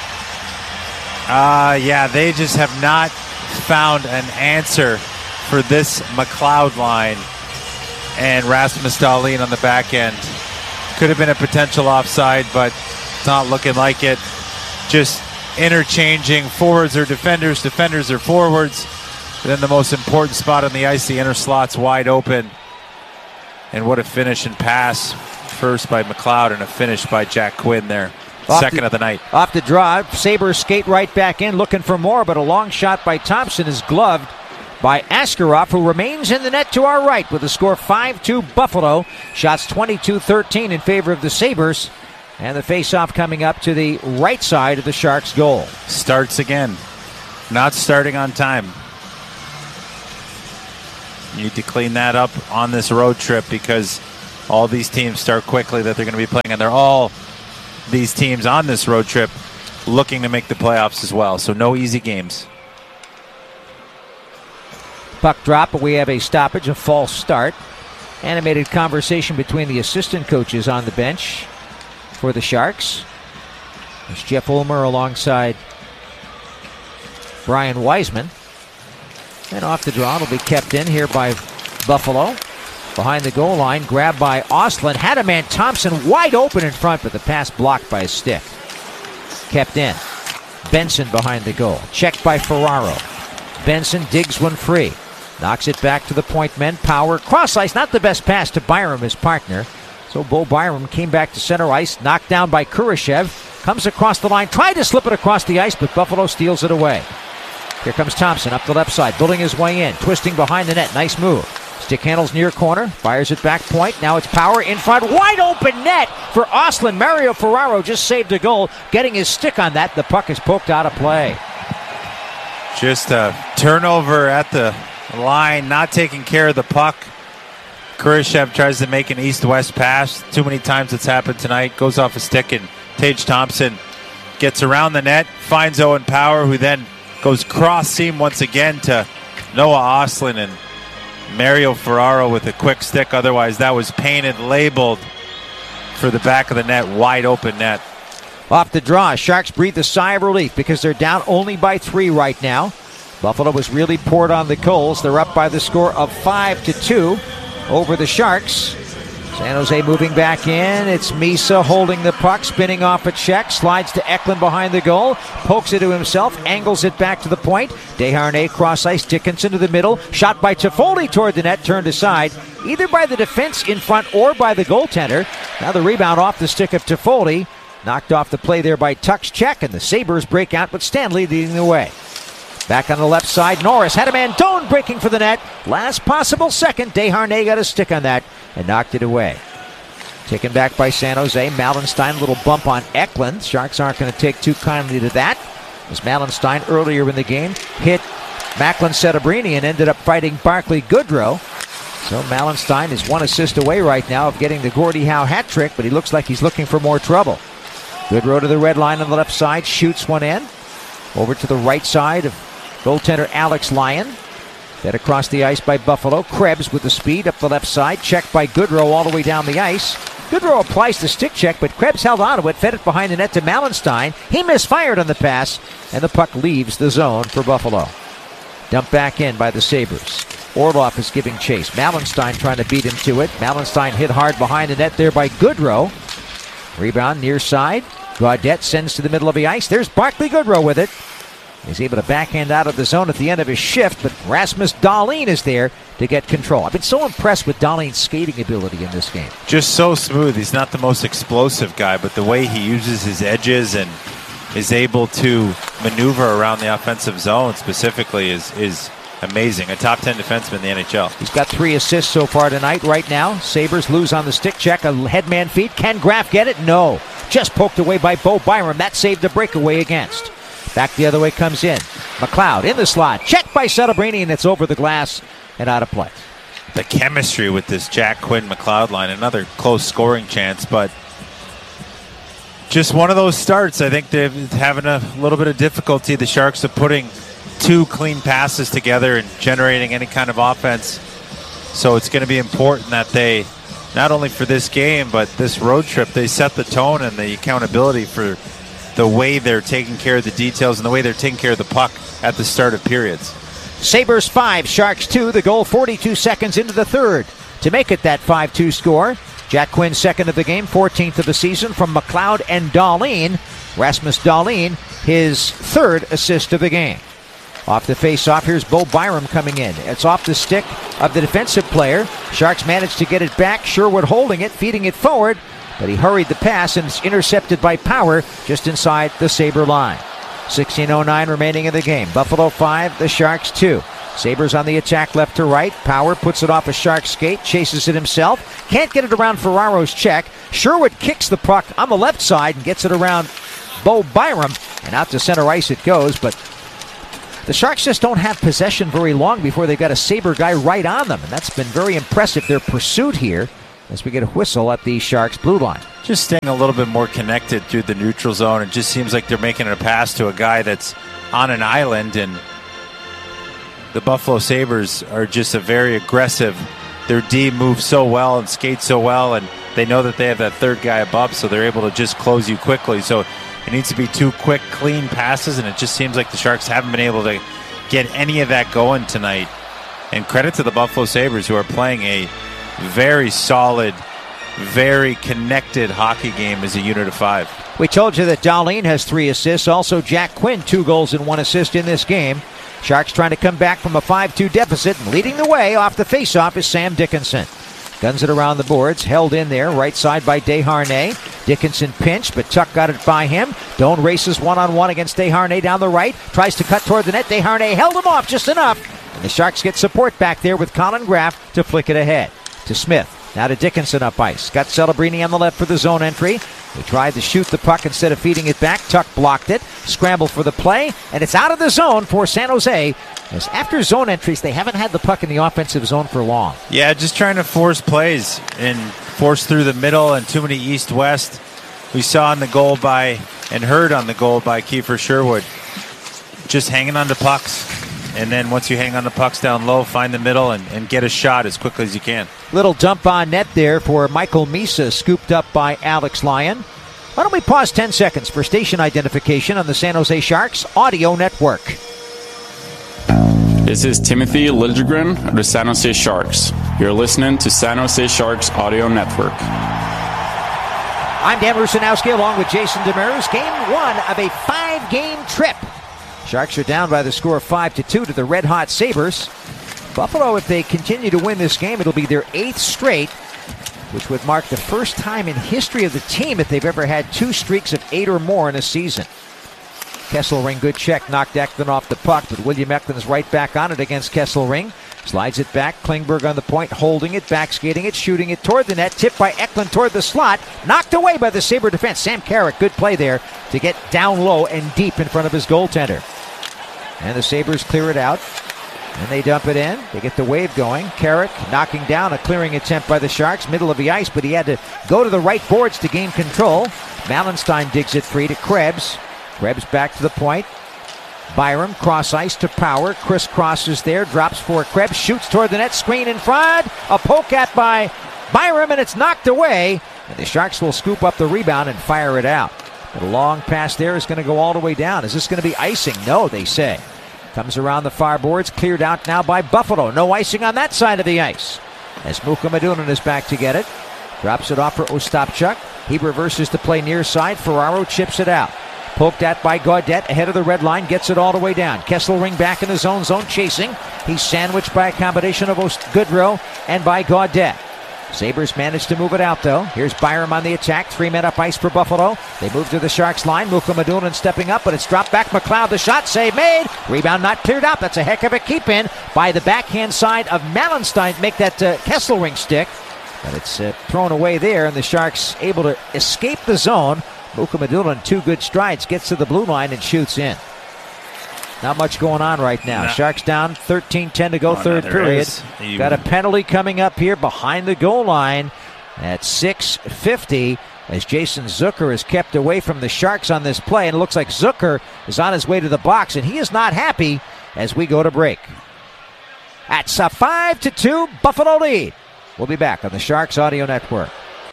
Uh, yeah, they just have not found an answer for this McLeod line. And Rasmus Dahlin on the back end. Could have been a potential offside, but it's not looking like it. Just interchanging forwards or defenders, defenders or forwards. But then the most important spot on the ice, the inner slot's wide open. And what a finish and pass. First by McLeod and a finish by Jack Quinn there. Off Second the, of the night. Off the draw, Sabres skate right back in looking for more, but a long shot by Thompson is gloved by Askarov, who remains in the net to our right with the score five two Buffalo. Shots twenty-two thirteen in favor of the Sabres. And the face-off coming up to the right side of the Sharks' goal. Starts again. Not starting on time. You need to clean that up on this road trip because all these teams start quickly that they're going to be playing, and they're all these teams on this road trip looking to make the playoffs as well. So no easy games. Puck drop, but we have a stoppage, a false start. Animated conversation between the assistant coaches on the bench for the Sharks. There's Jeff Ulmer alongside Brian Wiseman. And off the draw, it'll be kept in here by Buffalo. Behind the goal line, grabbed by Ostlund. Had a man, Thompson, wide open in front, but the pass blocked by a stick. Kept in. Benson behind the goal. Checked by Ferraro. Benson digs one free. Knocks it back to the point men. Power. Cross ice. Not the best pass to Byram, his partner. So Bo Byram came back to center ice. Knocked down by Kurashev. Comes across the line. Tried to slip it across the ice, but Buffalo steals it away. Here comes Thompson up the left side. Building his way in. Twisting behind the net. Nice move. Stick handles near corner. Fires it back point. Now it's Power in front. Wide open net for Ostlund. Mario Ferraro just saved a goal. Getting his stick on that. The puck is poked out of play. Just a turnover at the line, not taking care of the puck. Kurashev tries to make an east-west pass. Too many times it's happened tonight. Goes off a stick, and Tage Thompson gets around the net, finds Owen Power, who then goes cross-seam once again to Noah Ostlund, and Mario Ferraro with a quick stick. Otherwise, that was painted, labeled for the back of the net, wide open net. Off the draw, Sharks breathe a sigh of relief because they're down only by three right now. Buffalo was really poured on the coals. They're up by the score of five to two over the Sharks. San Jose moving back in. It's Misa holding the puck, spinning off a check, slides to Eklund behind the goal, pokes it to himself, angles it back to the point. Desharnais cross ice, Dickinson to the middle, shot by Toffoli toward the net, turned aside, either by the defense in front or by the goaltender. Now the rebound off the stick of Toffoli, knocked off the play there by Tuck's check, and the Sabres break out with Stanley leading the way. Back on the left side, Norris had a man, Doan breaking for the net. Last possible second, Desharnais got a stick on that and knocked it away. Taken back by San Jose, Malenstein, a little bump on Eklund. Sharks aren't going to take too kindly to that, as Malenstein earlier in the game hit Macklin Setebrini and ended up fighting Barclay Goodrow. So Malenstein is one assist away right now of getting the Gordie Howe hat trick, but he looks like he's looking for more trouble. Goodrow to the red line on the left side, shoots one in. Over to the right side of goaltender Alex Lyon. Fed across the ice by Buffalo. Krebs with the speed up the left side. Checked by Goodrow all the way down the ice. Goodrow applies the stick check, but Krebs held on to it. Fed it behind the net to Malenstein. He misfired on the pass, and the puck leaves the zone for Buffalo. Dumped back in by the Sabres. Orlov is giving chase. Malenstein trying to beat him to it. Malenstein hit hard behind the net there by Goodrow. Rebound near side. Gaudette sends to the middle of the ice. There's Barclay Goodrow with it. He's able to backhand out of the zone at the end of his shift, but Rasmus Dahlin is there to get control. I've been so impressed with Dahlin's skating ability in this game. Just so smooth. He's not the most explosive guy, but the way he uses his edges and is able to maneuver around the offensive zone specifically is, is amazing. A top ten defenseman in the N H L. He's got three assists so far tonight. Right now, Sabres lose on the stick check. A headman feed. Can Graf get it? No. Just poked away by Bo Byram. That saved the breakaway against. Back the other way comes in. McLeod in the slot. Checked by Setebrini, and it's over the glass and out of play. The chemistry with this Jack Quinn McLeod line. Another close scoring chance, but just one of those starts. I think they're having a little bit of difficulty, the Sharks, of putting two clean passes together and generating any kind of offense. So it's going to be important that they, not only for this game, but this road trip, they set the tone and the accountability for the way they're taking care of the details and the way they're taking care of the puck at the start of periods. Sabres five, Sharks two. The goal forty-two seconds into the third to make it that five two score. Jack Quinn second of the game, fourteenth of the season from McLeod and Dahlin. Rasmus Dahlin, his third assist of the game. Off the face-off, here's Bo Byram coming in. It's off the stick of the defensive player. Sharks managed to get it back. Sherwood holding it, feeding it forward, but he hurried the pass and it's intercepted by Power just inside the Sabre line. sixteen oh nine remaining in the game. Buffalo five, the Sharks two. Sabres on the attack left to right. Power puts it off a Shark skate, chases it himself. Can't get it around Ferraro's check. Sherwood kicks the puck on the left side and gets it around Bo Byram. And out to center ice it goes, but The Sharks just don't have possession very long before they've got a Sabre guy right on them, and that's been very impressive, their pursuit here, as we get a whistle at the Sharks blue line. Just staying a little bit more connected through the neutral zone. It just seems like they're making a pass to a guy that's on an island, and the Buffalo Sabres are just a very aggressive. Their D moves so well and skates so well, and they know that they have that third guy above, so they're able to just close you quickly. So it needs to be two quick, clean passes, and it just seems like the Sharks haven't been able to get any of that going tonight. And credit to the Buffalo Sabres, who are playing a very solid, very connected hockey game as a unit of five. We told you that Dahlin has three assists. Also, Jack Quinn, two goals and one assist in this game. Sharks trying to come back from a five two deficit, and leading the way off the faceoff is Sam Dickinson. Guns it around the boards, held in there, right side by Desharnais. Dickinson pinched, but Tuck got it by him. Doan races one-on-one against Desharnais down the right, tries to cut toward the net. Desharnais held him off just enough, and the Sharks get support back there with Colin Graff to flick it ahead. To Smith. Now to Dickinson up ice. Got Celebrini on the left for the zone entry. They tried to shoot the puck instead of feeding it back. Tuck blocked it. Scrambled for the play. And it's out of the zone for San Jose. As after zone entries, they haven't had the puck in the offensive zone for long. Yeah, just trying to force plays and force through the middle and too many east-west. We saw on the goal by, and heard on the goal by Kiefer Sherwood. Just hanging on to pucks. And then once you hang on the pucks down low, find the middle and, and get a shot as quickly as you can. Little dump on net there for Michael Misa, scooped up by Alex Lyon. Why don't we pause ten seconds for station identification on the San Jose Sharks Audio Network. This is Timothy Liljegren of the San Jose Sharks. You're listening to San Jose Sharks Audio Network. I'm Dan Rusanowski along with Jason Demers. Game one of a five-game trip. Sharks are down by the score of five to two to the red-hot Sabres. Buffalo, if they continue to win this game, it'll be their eighth straight, which would mark the first time in history of the team that they've ever had two streaks of eight or more in a season. Kesselring, good check, knocked Eklund off the puck, but William Eklund's right back on it against Kesselring. Slides it back, Klingberg on the point, holding it, back skating it, shooting it toward the net, tipped by Eklund toward the slot, knocked away by the Sabre defense. Sam Carrick, good play there to get down low and deep in front of his goaltender. And the Sabres clear it out. And they dump it in. They get the wave going. Carrick knocking down a clearing attempt by the Sharks. Middle of the ice, but he had to go to the right boards to gain control. Malenstein digs it free to Krebs. Krebs back to the point. Byram cross ice to Power. Chris crosses there. Drops for Krebs. Shoots toward the net. Screen in front. A poke at by Byram, and it's knocked away. And the Sharks will scoop up the rebound and fire it out. But a long pass there is going to go all the way down. Is this going to be icing? No, they say. Comes around the far boards, cleared out now by Buffalo. No icing on that side of the ice. As Muka Madunan is back to get it. Drops it off for Ostapchuk. He reverses the play near side. Ferraro chips it out. Poked at by Gaudette ahead of the red line. Gets it all the way down. Kesselring back in the zone. Zone chasing. He's sandwiched by a combination of Ost- Goodrow and by Gaudette. Sabres managed to move it out, though. Here's Byram on the attack. Three men up ice for Buffalo. They move to the Sharks line. Muka Madunan stepping up, but it's dropped back. McLeod, the shot save made. Rebound not cleared out. That's a heck of a keep-in by the backhand side of Malenstein. Make that uh, Kesselring stick. But it's uh, thrown away there, and the Sharks able to escape the zone. Muka Madunan, two good strides, gets to the blue line and shoots in. Not much going on right now. No. Sharks down, thirteen ten to go, oh, third no, period. You... Got a penalty coming up here behind the goal line at six fifty as Jason Zucker is kept away from the Sharks on this play. And it looks like Zucker is on his way to the box, and he is not happy as we go to break. That's a five to two Buffalo lead. We'll be back on the Sharks Audio Network.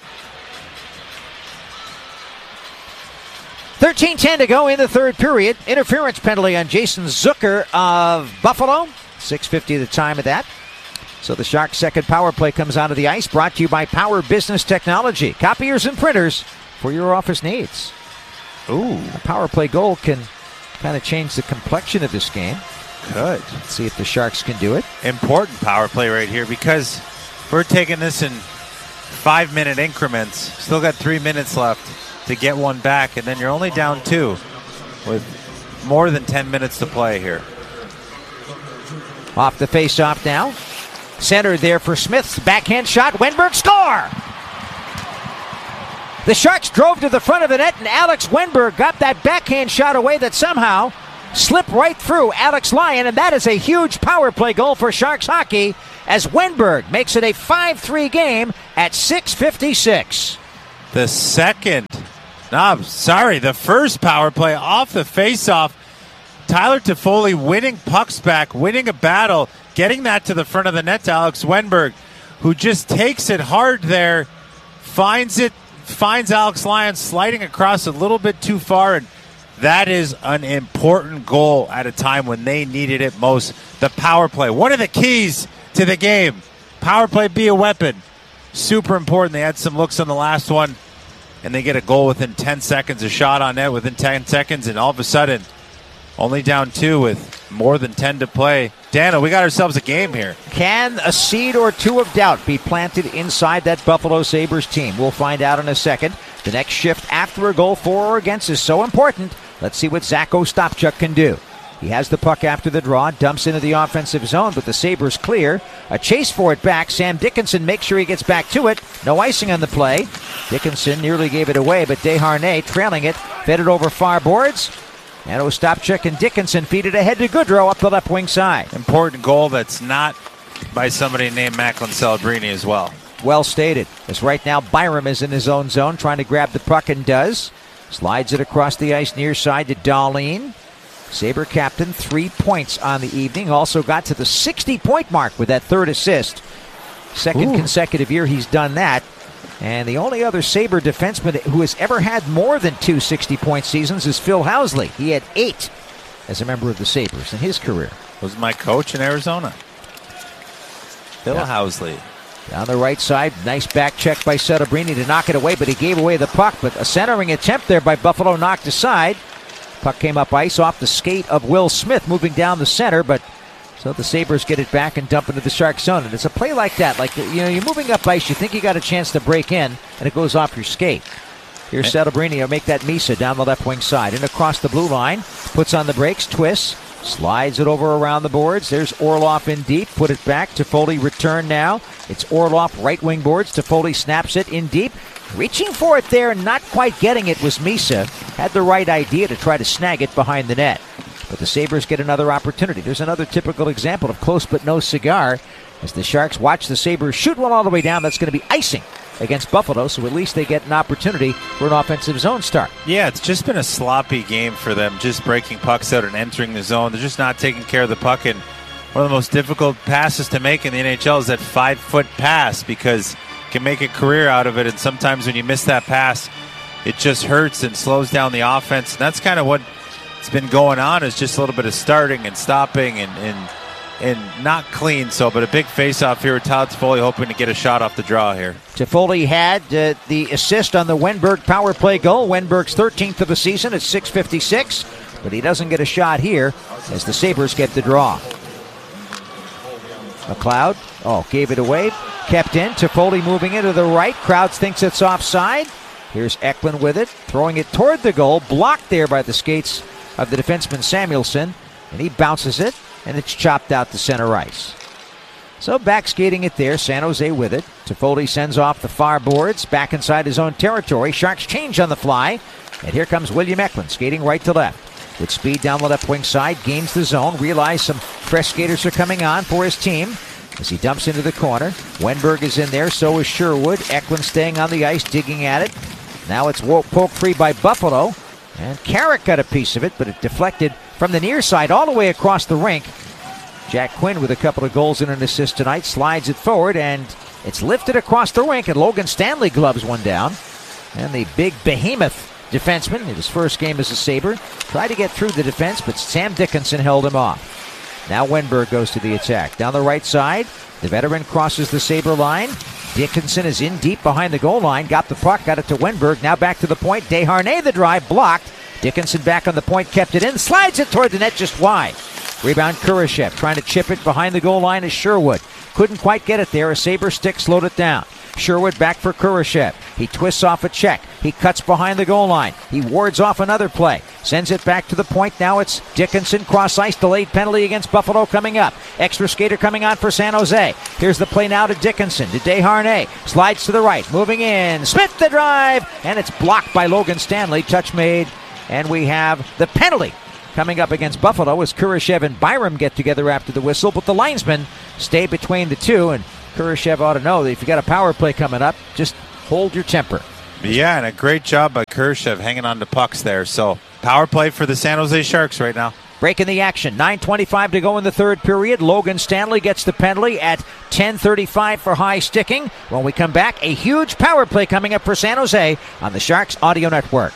thirteen ten to go in the third period. Interference penalty on Jason Zucker of Buffalo. six fifty the time of that. So the Sharks' second power play comes onto the ice, brought to you by Power Business Technology. Copiers and printers for your office needs. Ooh, a power play goal can kind of change the complexion of this game. Good. Let's see if the Sharks can do it. Important power play right here, because we're taking this in five-minute increments. Still got three minutes left to get one back, and then you're only down two with more than ten minutes to play here. Off the face-off now. Centered there for Smith's backhand shot. Wenberg score! The Sharks drove to the front of the net, and Alex Wenberg got that backhand shot away that somehow slip right through Alex Lyon, and that is a huge power play goal for Sharks hockey as Wenberg makes it a five three game at six fifty-six. The second, no, I'm sorry, the first power play off the faceoff. Tyler Toffoli winning pucks back, winning a battle, getting that to the front of the net to Alex Wenberg, who just takes it hard there, finds it, finds Alex Lyon sliding across a little bit too far, and that is an important goal at a time when they needed it most. The power play, one of the keys to the game. Power play be a weapon. Super important. They had some looks on the last one, and they get a goal within ten seconds, a shot on net within ten seconds, and all of a sudden, only down two with more than ten to play. Dano, we got ourselves a game here. Can a seed or two of doubt be planted inside that Buffalo Sabres team? We'll find out in a second. The next shift after a goal for or against is so important. Let's see what Zach Ostapchuk can do. He has the puck after the draw, dumps into the offensive zone, but the Sabres clear. A chase for it back. Sam Dickinson makes sure he gets back to it. No icing on the play. Dickinson nearly gave it away, but Desharnais, trailing it, fed it over far boards. And Ostapchuk and Dickinson feed it ahead to Goodrow up the left wing side. Important goal that's not by somebody named Macklin Celebrini as well. Well stated. As right now Byram is in his own zone trying to grab the puck and does. Slides it across the ice near side to Dahlin. Sabre captain, three points on the evening. Also got to the sixty-point mark with that third assist. Second Ooh. consecutive year he's done that. And the only other Sabre defenseman who has ever had more than two sixty-point seasons is Phil Housley. He had eight as a member of the Sabres in his career. Was my coach in Arizona. Phil yeah. Housley. Down the right side, nice back check by Celebrini to knock it away, but he gave away the puck. But a centering attempt there by Buffalo knocked aside. Puck came up ice off the skate of Will Smith moving down the center, but so the Sabres get it back and dump into the Shark zone. And it's a play like that. Like, you know, you're moving up ice, you think you got a chance to break in, and it goes off your skate. Here's Celebrini to make that Misa down the left wing side. And across the blue line, puts on the brakes, twists, slides it over around the boards. There's Orlov in deep, put it back. Toffoli return now. It's Orlov right wing boards. Toffoli snaps it in deep. Reaching for it there and not quite getting it was Misa. Had the right idea to try to snag it behind the net. But the Sabres get another opportunity. There's another typical example of close but no cigar as the Sharks watch the Sabres shoot one all the way down. That's going to be icing against Buffalo, so at least they get an opportunity for an offensive zone start. Yeah, it's just been a sloppy game for them, just breaking pucks out and entering the zone. They're just not taking care of the puck, and one of the most difficult passes to make in the N H L is that five-foot pass because you can make a career out of it, and sometimes when you miss that pass, it just hurts and slows down the offense, and that's kind of what it's been going on, is just a little bit of starting and stopping and and, and not clean. So, but a big face-off here with Tyler Toffoli hoping to get a shot off the draw here. Toffoli had uh, the assist on the Wenberg power play goal. Wenberg's thirteenth of the season at six fifty-six, but he doesn't get a shot here as the Sabres get the draw. McLeod, oh, gave it away, kept in. Toffoli moving into the right. Krauts thinks it's offside. Here's Eklund with it, throwing it toward the goal, blocked there by the skates of the defenseman Samuelsson, and he bounces it, and it's chopped out to center ice. So back skating it there, San Jose with it. Toffoli sends off the far boards, back inside his own territory. Sharks change on the fly, and here comes William Eklund skating right to left. With speed down the left wing side, gains the zone, realize some fresh skaters are coming on for his team as he dumps into the corner. Wenberg is in there, so is Sherwood. Eklund staying on the ice, digging at it. Now it's poked free by Buffalo, and Carrick got a piece of it, but it deflected from the near side all the way across the rink. Jack Quinn with a couple of goals and an assist tonight slides it forward, and it's lifted across the rink, and Logan Stanley gloves one down. And the big behemoth defenseman in his first game as a Sabre tried to get through the defense, but Sam Dickinson held him off. Now Wenberg goes to the attack. Down the right side, the veteran crosses the Sabre line. Dickinson is in deep behind the goal line, got the puck, got it to Wenberg, now back to the point. Desharnais the drive, blocked. Dickinson back on the point, kept it in, slides it toward the net just wide. Rebound Kurashev trying to chip it behind the goal line is Sherwood. Couldn't quite get it there. A Sabre stick slowed it down. Sherwood back for Kurashev. He twists off a check. He cuts behind the goal line. He wards off another play. Sends it back to the point. Now it's Dickinson. Cross ice. Delayed penalty against Buffalo coming up. Extra skater coming on for San Jose. Here's the play now to Dickinson. To Desharnais. Slides to the right. Moving in. Smith the drive. And it's blocked by Logan Stanley. Touch made. And we have the penalty coming up against Buffalo as Kurashev and Byram get together after the whistle, but the linesmen stay between the two, and Kurashev ought to know that if you got a power play coming up, just hold your temper. Yeah, and a great job by Kurashev hanging on to pucks there. So power play for the San Jose Sharks right now. Breaking the action. nine twenty-five to go in the third period. Logan Stanley gets the penalty at ten thirty-five for high sticking. When we come back, a huge power play coming up for San Jose on the Sharks Audio Network.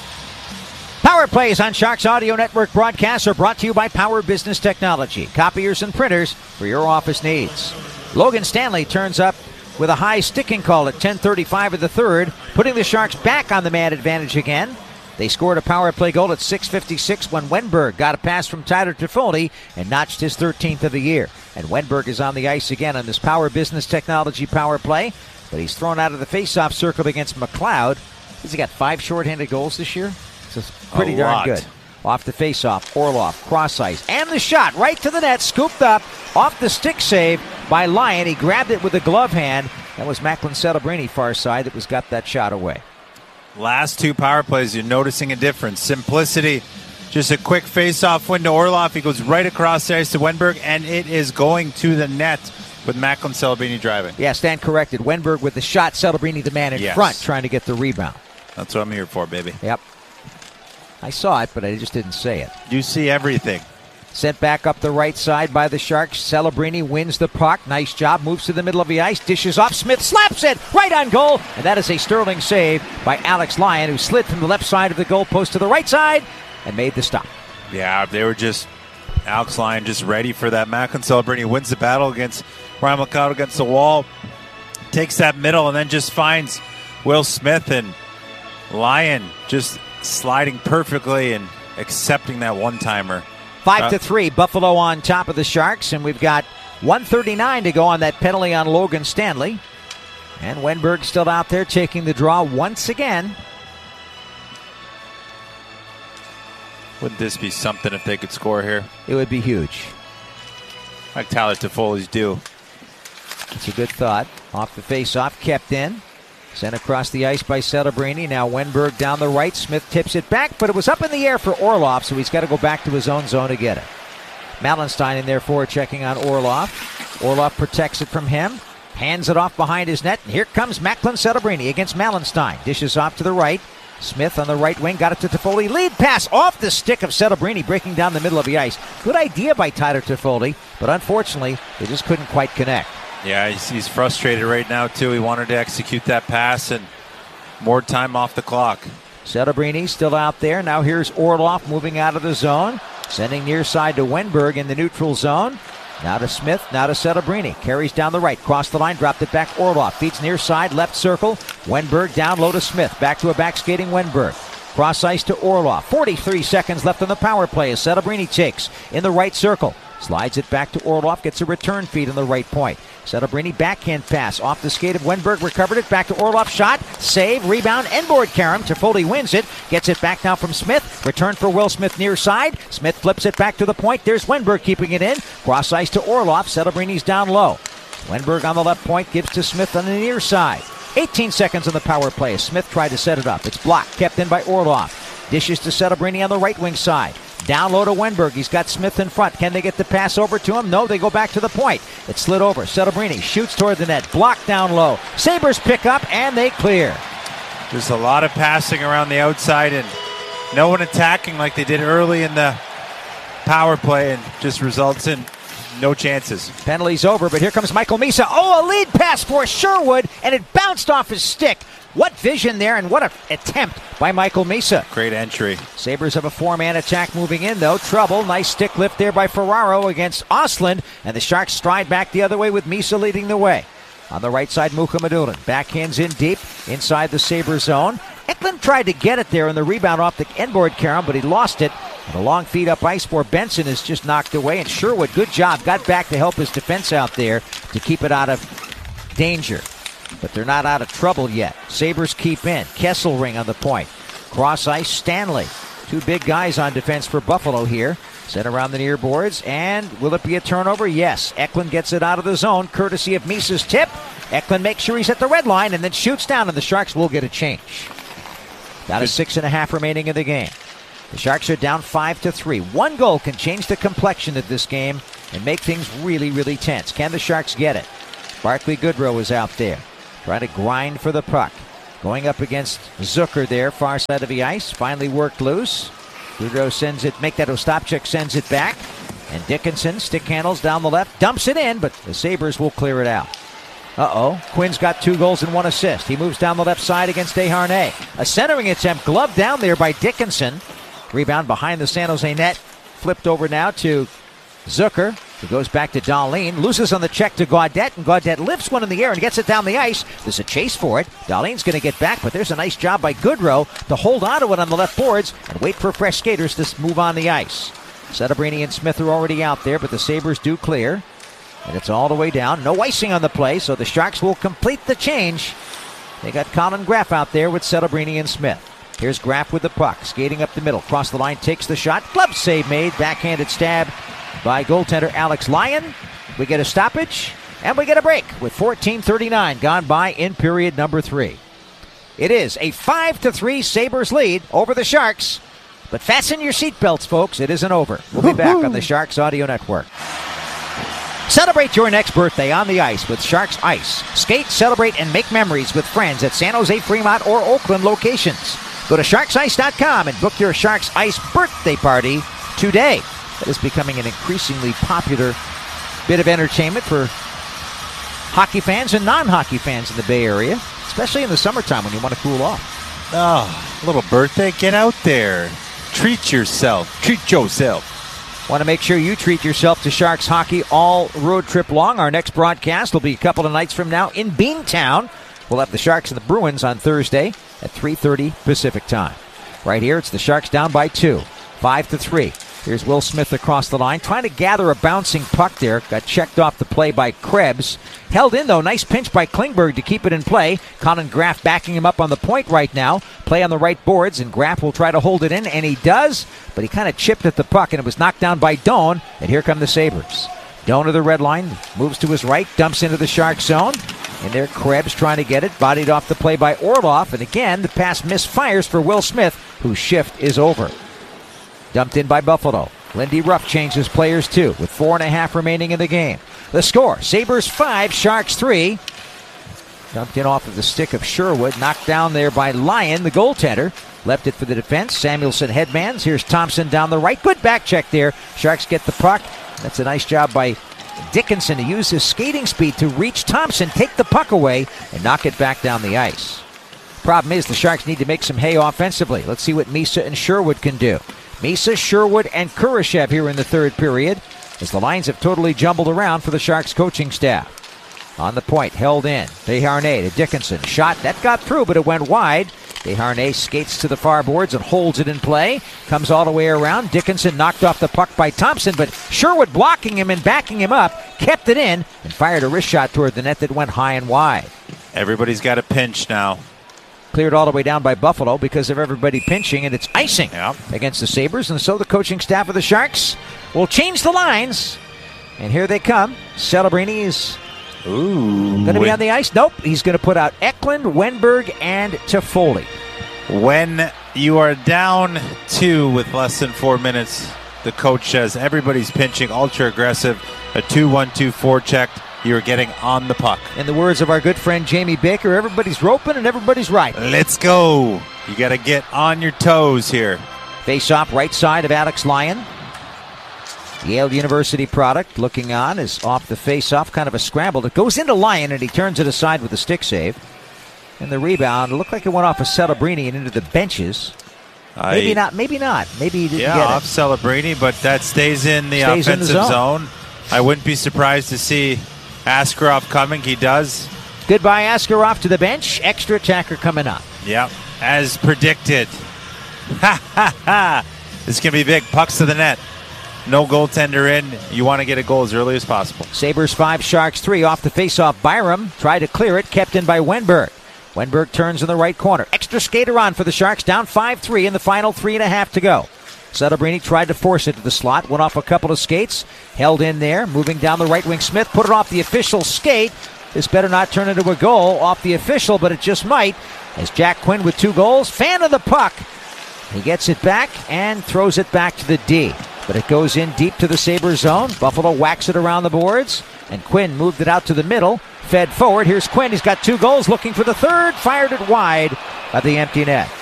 Power plays on Sharks Audio Network broadcasts are brought to you by Power Business Technology. Copiers and printers for your office needs. Logan Stanley turns up with a high sticking call at ten thirty-five of the third, putting the Sharks back on the man advantage again. They scored a power play goal at six fifty-six when Wenberg got a pass from Tyler Toffoli and notched his thirteenth of the year. And Wenberg is on the ice again on this Power Business Technology power play, but he's thrown out of the faceoff circle against McLeod. Has he got five shorthanded goals this year? It's pretty darn good. Off the faceoff, Orlov, cross ice, and the shot right to the net, scooped up off the stick save by Lyon. He grabbed it with a glove hand. That was Macklin Celebrini far side that was got that shot away. Last two power plays, you're noticing a difference. Simplicity, just a quick face-off window. Orlov, he goes right across the ice to Wenberg, and it is going to the net with Macklin Celebrini driving. Yeah, stand corrected. Wenberg with the shot, Celebrini the man in yes. front trying to get the rebound. That's what I'm here for, baby. Yep. I saw it, but I just didn't say it. You see everything. Sent back up the right side by the Sharks. Celebrini wins the puck. Nice job. Moves to the middle of the ice. Dishes off. Smith slaps it right on goal. And that is a sterling save by Alex Lyon, who slid from the left side of the goal post to the right side and made the stop. Yeah, they were just, Alex Lyon just ready for that. Macklin Celebrini wins the battle against Ryan McLeod against the wall. Takes that middle and then just finds Will Smith, and Lyon just sliding perfectly and accepting that one-timer. Five to three, Buffalo on top of the Sharks, and we've got one thirty-nine to go on that penalty on Logan Stanley. And Wenberg still out there taking the draw once again. Wouldn't this be something if they could score here? It would be huge. Like Tyler Toffoli's due. It's a good thought. Off the face-off, kept in. Sent across the ice by Celebrini. Now Wenberg down the right. Smith tips it back, but it was up in the air for Orlov, so he's got to go back to his own zone to get it. Malenstein in there for checking on Orlov. Orlov protects it from him. Hands it off behind his net. And here comes Macklin Celebrini against Malenstein. Dishes off to the right. Smith on the right wing. Got it to Toffoli. Lead pass off the stick of Celebrini, breaking down the middle of the ice. Good idea by Tyler Toffoli, but unfortunately, they just couldn't quite connect. Yeah, he's, he's frustrated right now, too. He wanted to execute that pass and more time off the clock. Celebrini still out there. Now here's Orlov moving out of the zone. Sending near side to Wenberg in the neutral zone. Now to Smith, now to Celebrini. Carries down the right, cross the line, dropped it back. Orlov feeds near side, left circle. Wenberg down low to Smith. Back to a back skating Wenberg. Cross ice to Orlov. forty-three seconds left on the power play as Celebrini takes in the right circle. Slides it back to Orlov, gets a return feed on the right point. Celebrini backhand pass off the skate of Wenberg, recovered it back to Orlov, shot, save, rebound, end board Karam. Toffoli wins it, gets it back now from Smith. Return for Will Smith near side. Smith flips it back to the point. There's Wenberg keeping it in. Cross ice to Orlov. Celebrini's down low. Wenberg on the left point gives to Smith on the near side. eighteen seconds on the power play as Smith tried to set it up. It's blocked, kept in by Orlov. Dishes to Celebrini on the right wing side. Down low to Wenberg. He's got Smith in front. Can they get the pass over to him? No, they go back to the point. It slid over. Celebrini shoots toward the net. Blocked down low. Sabres pick up, and they clear. There's a lot of passing around the outside, and no one attacking like they did early in the power play, and just results in no chances. Penalty's over, but here comes Michael Misa. Oh, a lead pass for Sherwood, and it bounced off his stick. What vision there, and what an attempt by Michael Misa. Great entry. Sabres have a four-man attack moving in, though. Trouble. Nice stick lift there by Ferraro against Ostlund, and the Sharks stride back the other way with Misa leading the way. On the right side, Mukhamadullin. Backhands in deep inside the Sabres zone. Eklund tried to get it there on the rebound off the end board, Karam, but he lost it. And a long feed up ice for Benson is just knocked away, and Sherwood, good job, got back to help his defense out there to keep it out of danger. But they're not out of trouble yet. Sabres keep in. Kesselring on the point. Cross ice, Stanley. Two big guys on defense for Buffalo here. Set around the near boards, and will it be a turnover? Yes. Eklund gets it out of the zone, courtesy of Misa's tip. Eklund makes sure he's at the red line and then shoots down, and the Sharks will get a change. About a six and a half remaining in the game. The Sharks are down five to three. One goal can change the complexion of this game and make things really, really tense. Can the Sharks get it? Barclay Goodrow is out there, trying to grind for the puck. Going up against Zucker there, far side of the ice. Finally worked loose. Goodrow sends it, make that Ostapchuk sends it back. And Dickinson, stick handles down the left, dumps it in, but the Sabres will clear it out. Uh-oh, Quinn's got two goals and one assist. He moves down the left side against Desharnais. A centering attempt, gloved down there by Dickinson. Rebound behind the San Jose net. Flipped over now to Zucker, who goes back to Dahlin, loses on the check to Gaudette, and Gaudette lifts one in the air and gets it down the ice. There's a chase for it. Dahlin's going to get back, but there's a nice job by Goodrow to hold on to it on the left boards and wait for fresh skaters to move on the ice. Celebrini and Smith are already out there, but the Sabres do clear. And it's all the way down. No icing on the play, so the Sharks will complete the change. They got Colin Graff out there with Celebrini and Smith. Here's Graff with the puck, skating up the middle. Cross the line, takes the shot. Glove save made. Backhanded stab by goaltender Alex Lyon. We get a stoppage, and we get a break with fourteen thirty-nine gone by in period number three. It is a five to three Sabres lead over the Sharks. But fasten your seatbelts, folks. It isn't over. We'll be back on the Sharks Audio Network. Celebrate your next birthday on the ice with Sharks Ice. Skate, celebrate, and make memories with friends at San Jose, Fremont, or Oakland locations. Go to sharks ice dot com and book your Sharks Ice birthday party today. That is becoming an increasingly popular bit of entertainment for hockey fans and non-hockey fans in the Bay Area, especially in the summertime when you want to cool off. Oh, a little birthday. Get out there. Treat yourself. Treat yourself. Want to make sure you treat yourself to Sharks hockey all road trip long. Our next broadcast will be a couple of nights from now in Beantown. We'll have the Sharks and the Bruins on Thursday at three thirty Pacific time. Right here, it's the Sharks down by two, five to three. Here's Will Smith across the line, trying to gather a bouncing puck there. Got checked off the play by Krebs. Held in, though. Nice pinch by Klingberg to keep it in play. Colin Graff backing him up on the point right now. Play on the right boards, and Graff will try to hold it in, and he does. But he kind of chipped at the puck, and it was knocked down by Doan. And here come the Sabres. Doan to the red line, moves to his right, dumps into the Shark zone. And there, Krebs trying to get it. Bodied off the play by Orlov. And again, the pass misfires for Will Smith, whose shift is over. Dumped in by Buffalo. Lindy Ruff changes players too, with four and a half remaining in the game. The score, Sabres five, Sharks three. Dumped in off of the stick of Sherwood, knocked down there by Lyon, the goaltender. Left it for the defense. Samuelson headmans. Here's Thompson down the right. Good back check there. Sharks get the puck. That's a nice job by Dickinson to use his skating speed to reach Thompson, take the puck away, and knock it back down the ice. Problem is the Sharks need to make some hay offensively. Let's see what Misa and Sherwood can do. Misa, Sherwood, and Kurashev here in the third period, as the lines have totally jumbled around for the Sharks coaching staff. On the point, held in. Desharnais to Dickinson. Shot, that got through, but it went wide. Desharnais skates to the far boards and holds it in play. Comes all the way around. Dickinson knocked off the puck by Thompson, but Sherwood blocking him and backing him up, kept it in, and fired a wrist shot toward the net that went high and wide. Everybody's got a pinch now. Cleared all the way down by Buffalo because of everybody pinching, and it's icing yep. against the Sabres. And so the coaching staff of the Sharks will change the lines. And here they come. Celebrini is going to be on the ice. Nope, he's going to put out Eklund, Wenberg, and Toffoli. When you are down two with less than four minutes, the coach says everybody's pinching, ultra aggressive, a two one two four check. You're getting on the puck. In the words of our good friend Jamie Baker, everybody's roping and everybody's right. Let's go. You got to get on your toes here. Face-off right side of Alex Lyon. Yale University product looking on is off the face-off, kind of a scramble. It goes into Lyon and he turns it aside with a stick save. And the rebound, it looked like it went off of Celebrini and into the benches. I, maybe not, maybe not. Maybe he didn't yeah, get it. off Celebrini, but that stays in the stays offensive in the zone. zone. I wouldn't be surprised to see Askarov coming. He does. Goodbye, Askarov to the bench. Extra attacker coming up. Yep, as predicted. Ha, ha, ha. This is going to be big. Pucks to the net. No goaltender in. You want to get a goal as early as possible. Sabres five, Sharks three. Off the faceoff, Byram tried to clear it. Kept in by Wenberg. Wenberg turns in the right corner. Extra skater on for the Sharks. Down five three in the final three and a half to go. Celebrini tried to force it to the slot. Went off a couple of skates. Held in there. Moving down the right wing. Smith put it off the official skate. This better not turn into a goal off the official, but it just might. As Jack Quinn with two goals. Fan of the puck He gets it back and throws it back to the D. But it goes in deep to the Sabres zone. Buffalo whacks it around the boards. And Quinn moved it out to the middle. Fed forward. Here's Quinn. He's got two goals. Looking for the third. Fired it wide by the empty net.